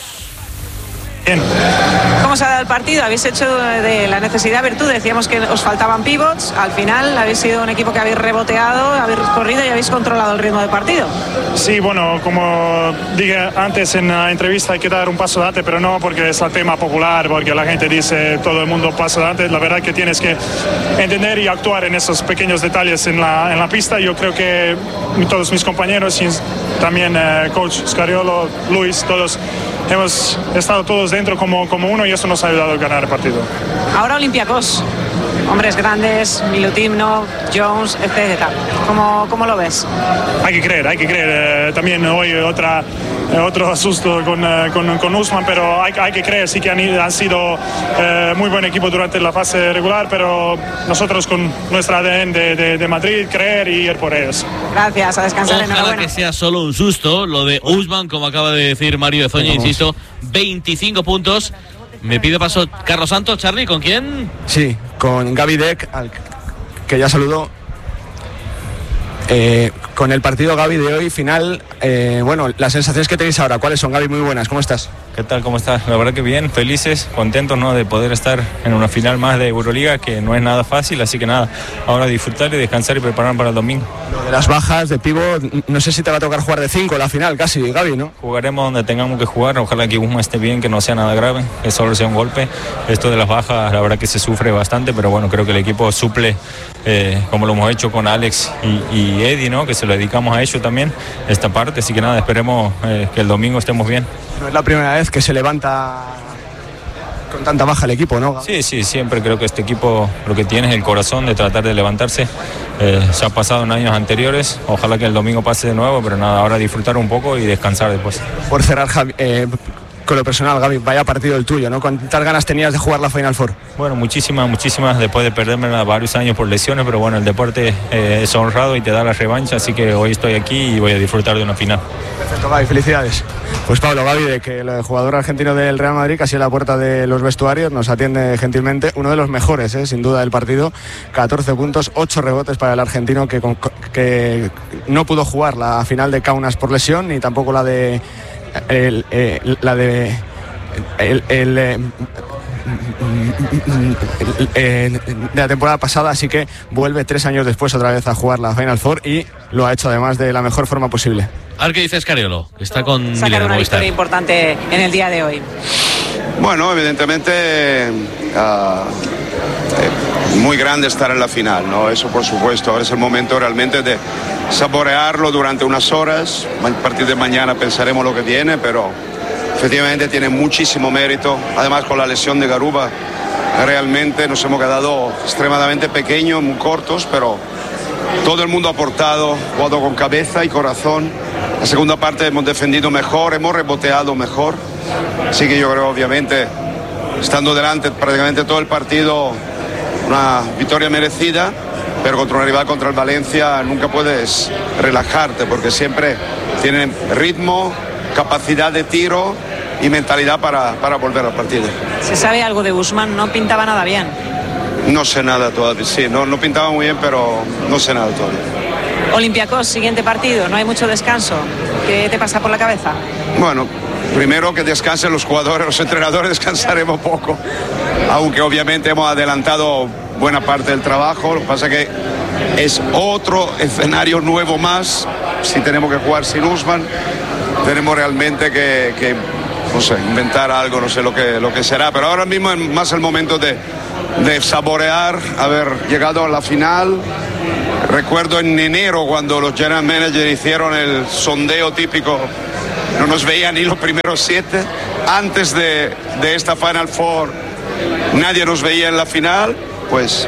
Bien. ¿Cómo se ha dado el partido? Habéis hecho de la necesidad virtud, decíamos que os faltaban pivots, al final habéis sido un equipo que habéis reboteado, habéis corrido y habéis controlado el ritmo del partido. Sí, bueno, como dije antes en la entrevista, hay que dar un paso adelante, pero no porque es el tema popular, porque la gente dice todo el mundo paso adelante. La verdad que tienes que entender y actuar en esos pequeños detalles en la pista. Yo creo que todos mis compañeros, y también coach Scariolo, Luis, todos hemos estado todos dentro como uno, y eso nos ha ayudado a ganar el partido. Ahora Olympiacos, hombres grandes, Milutinov, Jones, etc. ¿Cómo lo ves? Hay que creer. También hoy otro asusto con Usman, pero hay que creer. Sí que han sido muy buen equipo durante la fase regular, pero nosotros con nuestra ADN de Madrid, creer y ir por ellos. Gracias, a descansar. Ojalá enhorabuena. que sea solo un susto lo de Usman, como acaba de decir Mario de Zoña, insisto, 25 puntos. Me pide paso Carlos Santos. Charlie, ¿con quién? Sí, con Gaby Deck, al que ya saludó. Con el partido, Gaby, de hoy, final, bueno, las sensaciones que tenéis ahora, ¿cuáles son, Gaby? Muy buenas, ¿cómo estás? ¿Qué tal? ¿Cómo estás? La verdad que bien, felices, contentos, ¿no?, de poder estar en una final más de Euroliga, que no es nada fácil, así que nada, ahora disfrutar y descansar y preparar para el domingo. Lo de las bajas de pivot, no sé si te va a tocar jugar de 5 la final, casi, Gaby, ¿no? Jugaremos donde tengamos que jugar, ojalá que Usman esté bien, que no sea nada grave, que solo sea un golpe. Esto de las bajas, la verdad que se sufre bastante, pero bueno, creo que el equipo suple, como lo hemos hecho con Alex y Eddie, ¿no?, que se lo dedicamos a ellos también, esta parte, así que nada, esperemos que el domingo estemos bien. No es la primera vez que se levanta con tanta baja el equipo, ¿no? Sí, siempre creo que este equipo lo que tiene es el corazón de tratar de levantarse. Se ha pasado en años anteriores, ojalá que el domingo pase de nuevo, pero nada, ahora disfrutar un poco y descansar después. Por cerrar, con lo personal, Gaby, vaya partido el tuyo, ¿no? ¿Cuántas ganas tenías de jugar la Final Four? Bueno, muchísimas, después de perdérmela varios años por lesiones, pero bueno, el deporte es honrado y te da la revancha, así que hoy estoy aquí y voy a disfrutar de una final. Perfecto, Gaby, felicidades. Pues Pablo, Gaby, de que el jugador argentino del Real Madrid, casi a la puerta de los vestuarios, nos atiende gentilmente, uno de los mejores, sin duda, del partido, 14 puntos, 8 rebotes para el argentino, que no pudo jugar la final de Kaunas por lesión, ni tampoco la de la temporada pasada, así que vuelve 3 años después otra vez a jugar la Final Four y lo ha hecho además de la mejor forma posible. A ver qué dice Scariolo, que está con sacar una victoria importante en el día de hoy. Bueno, evidentemente muy grande estar en la final, ¿no? Eso por supuesto, ahora es el momento realmente de saborearlo durante unas horas. A partir de mañana pensaremos lo que viene, pero efectivamente tiene muchísimo mérito. Además, con la lesión de Garuba realmente nos hemos quedado extremadamente pequeños, muy cortos, pero todo el mundo ha aportado, jugado con cabeza y corazón. La segunda parte hemos defendido mejor, hemos reboteado mejor. Así que yo creo, obviamente, estando delante prácticamente todo el partido, una victoria merecida, pero contra un rival, contra el Valencia, nunca puedes relajarte porque siempre tienen ritmo, capacidad de tiro y mentalidad para volver al partido. Se sabe algo de Guzmán, no pintaba nada bien. No sé nada todavía, sí, no pintaba muy bien, pero no sé nada todavía. Olympiacos, siguiente partido, no hay mucho descanso. ¿Qué te pasa por la cabeza? Bueno, primero que descansen los jugadores, los entrenadores descansaremos poco, aunque obviamente hemos adelantado buena parte del trabajo. Lo que pasa es que es otro escenario nuevo más. Si tenemos que jugar sin Usman, tenemos realmente que no sé, inventar algo, no sé lo que será, pero ahora mismo es más el momento de saborear haber llegado a la final. Recuerdo en enero cuando los general managers hicieron el sondeo típico, no nos veían ni los primeros 7. Antes de esta Final Four nadie nos veía en la final. Pues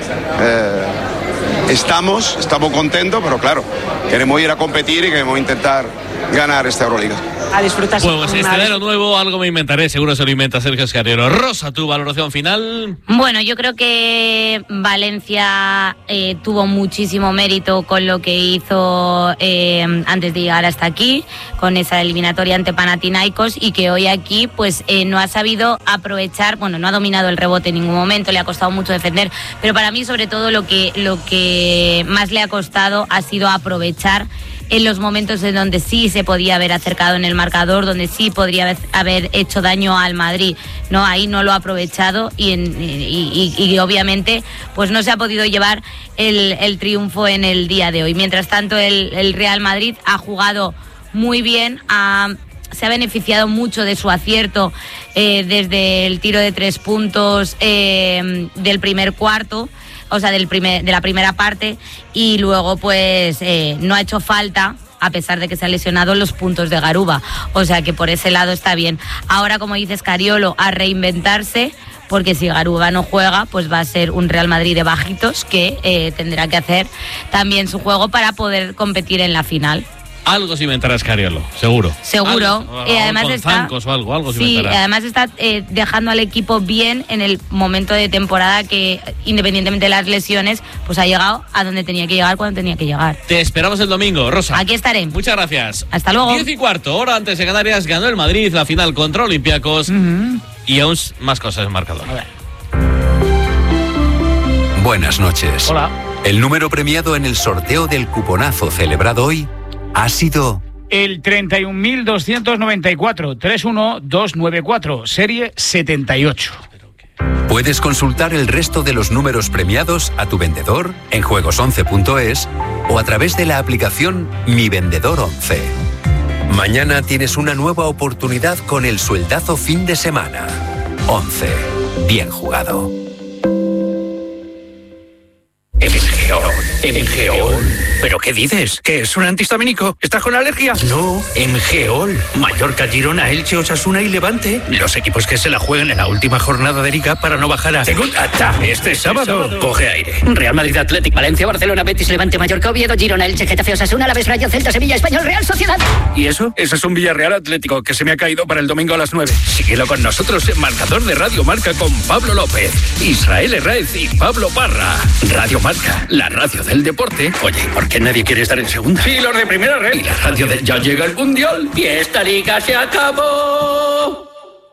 estamos contentos, pero claro, queremos ir a competir y queremos intentar ganar esta Euroliga. A disfrutar. Bueno, pues escenario nuevo, algo me inventaré, seguro se lo inventa Sergio Escariolo. Rosa, tu valoración final. Bueno, yo creo que Valencia tuvo muchísimo mérito con lo que hizo antes de llegar hasta aquí, con esa eliminatoria ante Panathinaikos, y que hoy aquí pues no ha sabido aprovechar, bueno, no ha dominado el rebote en ningún momento, le ha costado mucho defender, pero para mí sobre todo lo que más le ha costado ha sido aprovechar en los momentos en donde sí se podía haber acercado en el marcador, donde sí podría haber hecho daño al Madrid, ¿no? Ahí no lo ha aprovechado y obviamente pues no se ha podido llevar el triunfo en el día de hoy. Mientras tanto el Real Madrid ha jugado muy bien, se ha beneficiado mucho de su acierto desde el tiro de 3 puntos del primer cuarto, o sea, de la primera parte, y luego pues no ha hecho falta, a pesar de que se ha lesionado, los puntos de Garuba, o sea que por ese lado está bien. Ahora, como dice Escariolo, a reinventarse, porque si Garuba no juega, pues va a ser un Real Madrid de bajitos que tendrá que hacer también su juego para poder competir en la final. Algo se inventará Escariolo, seguro. Seguro. Y además está, algo se sí, inventará. además está dejando al equipo bien en el momento de temporada que, independientemente de las lesiones, pues ha llegado a donde tenía que llegar cuando tenía que llegar. Te esperamos el domingo, Rosa. Aquí estaré. Muchas gracias. Hasta luego. 10:15, hora antes de Canarias, ganó el Madrid la final contra Olympiacos. Y aún más cosas en marcador. Buenas noches. Hola. El número premiado en el sorteo del cuponazo celebrado hoy ha sido el 31.294, 31294, serie 78. Puedes consultar el resto de los números premiados a tu vendedor en juegos11.es o a través de la aplicación Mi Vendedor 11. Mañana tienes una nueva oportunidad con el sueldazo fin de semana. 11. Bien jugado. Emgeol. ¿Pero qué dices? ¿Que es un antihistamínico? ¿Estás con alergia? No, Emgeol. Mallorca, Girona, Elche, Osasuna y Levante. Los equipos que se la juegan en la última jornada de Liga para no bajar a segunda este sábado. Coge aire. Real Madrid, Athletic, Valencia, Barcelona, Betis, Levante, Mallorca, Oviedo, Girona, Elche, Getafe, Osasuna, Alavés, Rayo, Celta, Sevilla, Español, Real Sociedad. ¿Y eso? Eso es un Villarreal Atlético que se me ha caído para el domingo a las 9. Síguelo con nosotros en Marcador de Radio Marca con Pablo López, Israel Herráez y Pablo Parra. Radio Marca, la radio del deporte. Oye, ¿por qué nadie quiere estar en segunda? Sí, los de primera red. Y la radio del ya llega el Mundial. Y esta liga se acabó.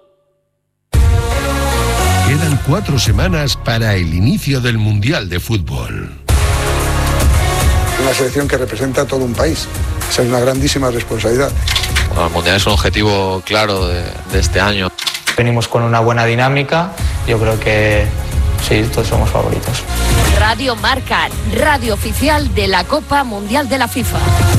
Quedan 4 semanas para el inicio del Mundial de Fútbol. Una selección que representa a todo un país. Esa es una grandísima responsabilidad. Bueno, el Mundial es un objetivo claro de este año. Venimos con una buena dinámica. Yo creo que sí, todos somos favoritos. Radio Marca, radio oficial de la Copa Mundial de la FIFA.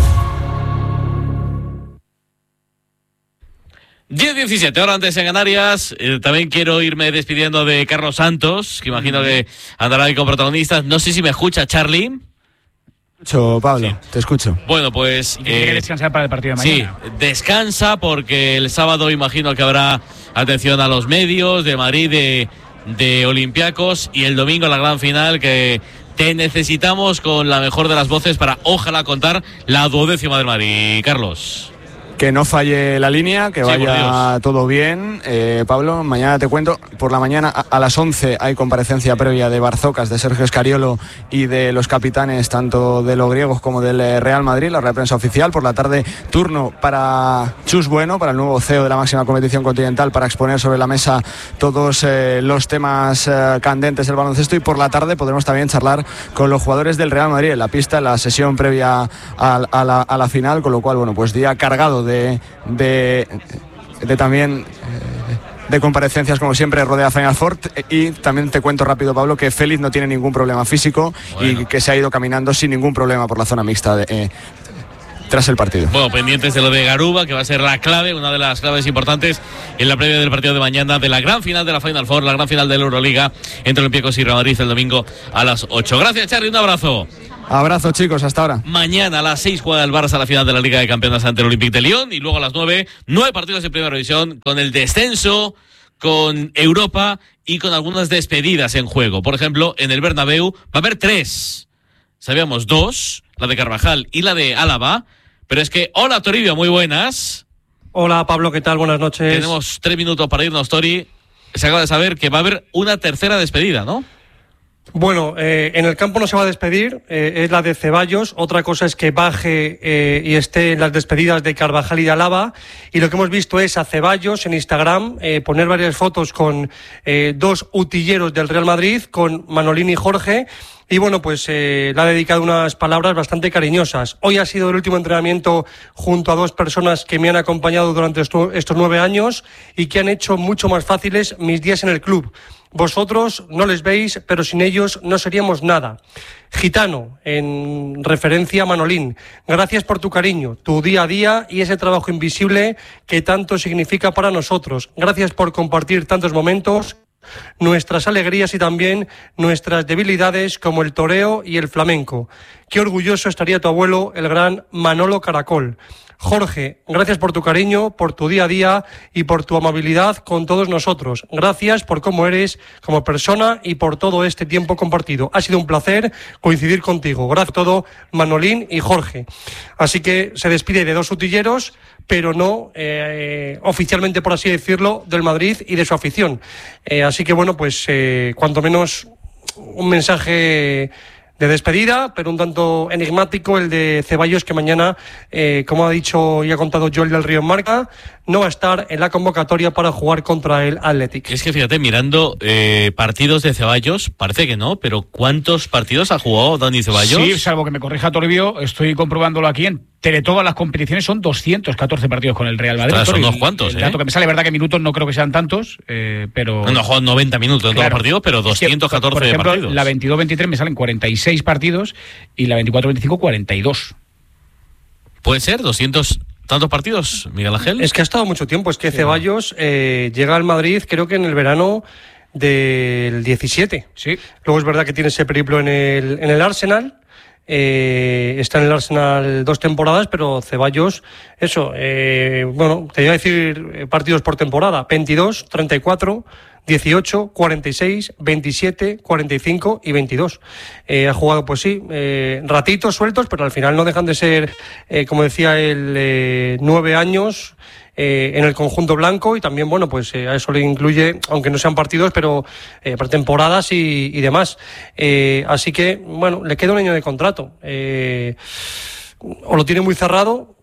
10:17, ahora antes en Canarias. También quiero irme despidiendo de Carlos Santos, que imagino que andará ahí con protagonistas. No sé si me escucha Charlie. Pablo, sí. Te escucho. Bueno, pues tiene que descansar para el partido de mañana. Sí, descansa porque el sábado imagino que habrá atención a los medios de Madrid, de Olympiacos, y el domingo la gran final que te necesitamos con la mejor de las voces para ojalá contar la 12ª del Madrid. Carlos. Que no falle la línea, que vaya todo bien. Pablo, mañana te cuento. Por la mañana a las 11 hay comparecencia previa de Barzocas, de Sergio Escariolo y de los capitanes tanto de los griegos como del Real Madrid, la rueda de prensa oficial. Por la tarde, turno para Chus Bueno, para el nuevo CEO de la máxima competición continental, para exponer sobre la mesa todos los temas candentes del baloncesto. Y por la tarde podremos también charlar con los jugadores del Real Madrid en la pista, en la sesión previa a la final, con lo cual, bueno, pues día cargado de también de comparecencias, como siempre, rodea Final Four. Y también te cuento rápido, Pablo, que Félix no tiene ningún problema físico y que se ha ido caminando sin ningún problema por la zona mixta tras el partido. Bueno, pendientes de lo de Garuba, que va a ser la clave, una de las claves importantes en la previa del partido de mañana de la gran final de la Final Four, la gran final de la Euroliga entre Olympiacos y Real Madrid el domingo a las 8. Gracias, Charly, un abrazo. Abrazo, chicos, hasta ahora. Mañana a las 6 juega el Barça la final de la Liga de Campeones ante el Olympique de Lyon, y luego a las 9 partidos de primera división con el descenso, con Europa y con algunas despedidas en juego. Por ejemplo, en el Bernabéu va a haber 3. Sabíamos 2, la de Carvajal y la de Álava, pero es que, hola Toribio, muy buenas. Hola Pablo, ¿qué tal? Buenas noches. Tenemos 3 minutos para irnos, Tori. Se acaba de saber que va a haber una tercera despedida, ¿no? Bueno, en el campo no se va a despedir, es la de Ceballos. Otra cosa es que baje y esté en las despedidas de Carvajal y de Álava. Y lo que hemos visto es a Ceballos en Instagram poner varias fotos con 2 utilleros del Real Madrid, con Manolín y Jorge. Y bueno, pues le ha dedicado unas palabras bastante cariñosas. Hoy ha sido el último entrenamiento junto a 2 personas que me han acompañado durante estos 9 años y que han hecho mucho más fáciles mis días en el club. Vosotros no les veis, pero sin ellos no seríamos nada. Gitano, en referencia a Manolín, gracias por tu cariño, tu día a día y ese trabajo invisible que tanto significa para nosotros. Gracias por compartir tantos momentos, nuestras alegrías y también nuestras debilidades, como el toreo y el flamenco. Qué orgulloso estaría tu abuelo, el gran Manolo Caracol. Jorge, gracias por tu cariño, por tu día a día y por tu amabilidad con todos nosotros. Gracias por cómo eres como persona y por todo este tiempo compartido. Ha sido un placer coincidir contigo. Gracias a todo, Manolín y Jorge. Así que se despide de 2 utilleros, pero no oficialmente, por así decirlo, del Madrid y de su afición. Así que bueno, pues cuanto menos un mensaje de despedida, pero un tanto enigmático el de Ceballos, que mañana, como ha dicho y ha contado Joel del Río en Marca, no va a estar en la convocatoria para jugar contra el Athletic. Es que fíjate, mirando partidos de Ceballos, parece que no, pero ¿cuántos partidos ha jugado Dani Ceballos? Sí, salvo que me corrija Toribio, estoy comprobándolo aquí en todas las competiciones, son 214 partidos con el Real Madrid. Ostras, son unos cuantos, el dato que me sale, verdad que minutos no creo que sean tantos, pero... No juegan 90 minutos en todos los partidos, pero 214 por ejemplo, partidos. La 22-23 me salen 46 partidos y la 24-25 42. ¿Puede ser? ¿200 tantos partidos, Miguel Ángel? Es que ha estado mucho tiempo, es que Ceballos llega al Madrid creo que en el verano del 17. Sí. Luego es verdad que tiene ese periplo en el Arsenal. Está en el Arsenal 2 temporadas, pero Ceballos, bueno, te iba a decir partidos por temporada: 22, 34, 18, 46, 27, 45 y 22. Ha jugado, pues sí, ratitos sueltos, pero al final no dejan de ser, como decía él, 9 años en el conjunto blanco. Y también, bueno, pues a eso le incluye, aunque no sean partidos, pero pretemporadas y demás. Así que, bueno, le queda un año de contrato. O lo tiene muy cerrado,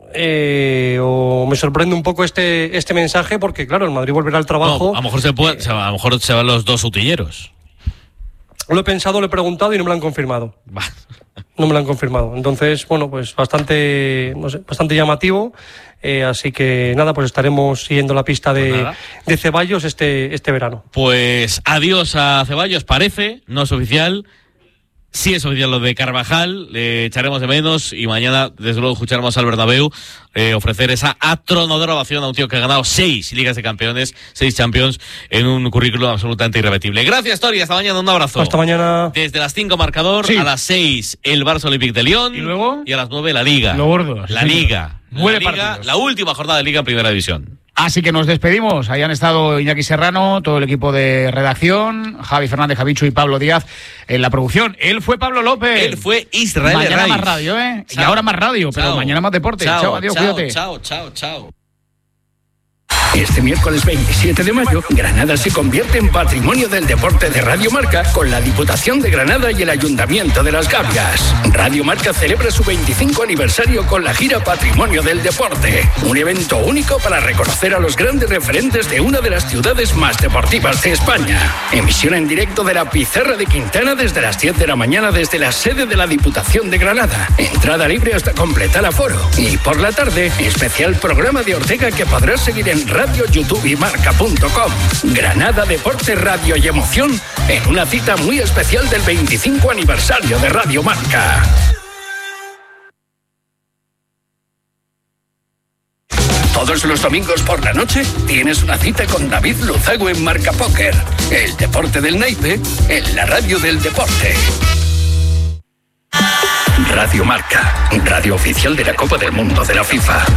o me sorprende un poco este mensaje, porque claro, el Madrid volverá al trabajo. No, a lo mejor a lo mejor se van los 2 utilleros. Lo he pensado, lo he preguntado y no me lo han confirmado. No me lo han confirmado. Entonces, bueno, pues bastante llamativo. Así que nada, pues estaremos siguiendo la pista de Ceballos este verano. Pues adiós a Ceballos, parece, no es oficial. Sí es oficial lo de Carvajal, le echaremos de menos, y mañana desde luego escucharemos al Bernabéu ofrecer esa atronadora ovación a un tío que ha ganado 6 Ligas de Campeones, 6 Champions, en un currículum absolutamente irrepetible. Gracias, Tori, hasta mañana, un abrazo. Hasta mañana. Desde las 5 marcador, sí. A las 6 el Barça Olympique de Lyon, y luego y a las 9 la Liga. Lo gordo. La Liga. La última jornada de Liga en Primera División. Así que nos despedimos. Ahí han estado Iñaki Serrano, todo el equipo de redacción, Javi Fernández, Javichu y Pablo Díaz en la producción. Él fue Pablo López. Él fue Israel Mañana Herraiz. más radio, ¿eh? Chao. Y ahora más radio, pero Chao. mañana más deporte. Chao, adiós, cuídate. Chao. Este miércoles 27 de mayo, Granada se convierte en Patrimonio del Deporte de Radio Marca con la Diputación de Granada y el Ayuntamiento de Las Gavias. Radio Marca celebra su 25 aniversario con la gira Patrimonio del Deporte, un evento único para reconocer a los grandes referentes de una de las ciudades más deportivas de España. Emisión en directo de la Pizarra de Quintana desde las 10 de la mañana desde la sede de la Diputación de Granada. Entrada libre hasta completar aforo. Y por la tarde, especial programa de Ortega que podrás seguir en Radio, YouTube y Marca.com. Granada, deporte, radio y emoción en una cita muy especial del 25 aniversario de Radio Marca. Todos los domingos por la noche tienes una cita con David Luzago en Marca Póker. El deporte del naipe en la radio del deporte. Radio Marca, radio oficial de la Copa del Mundo de la FIFA.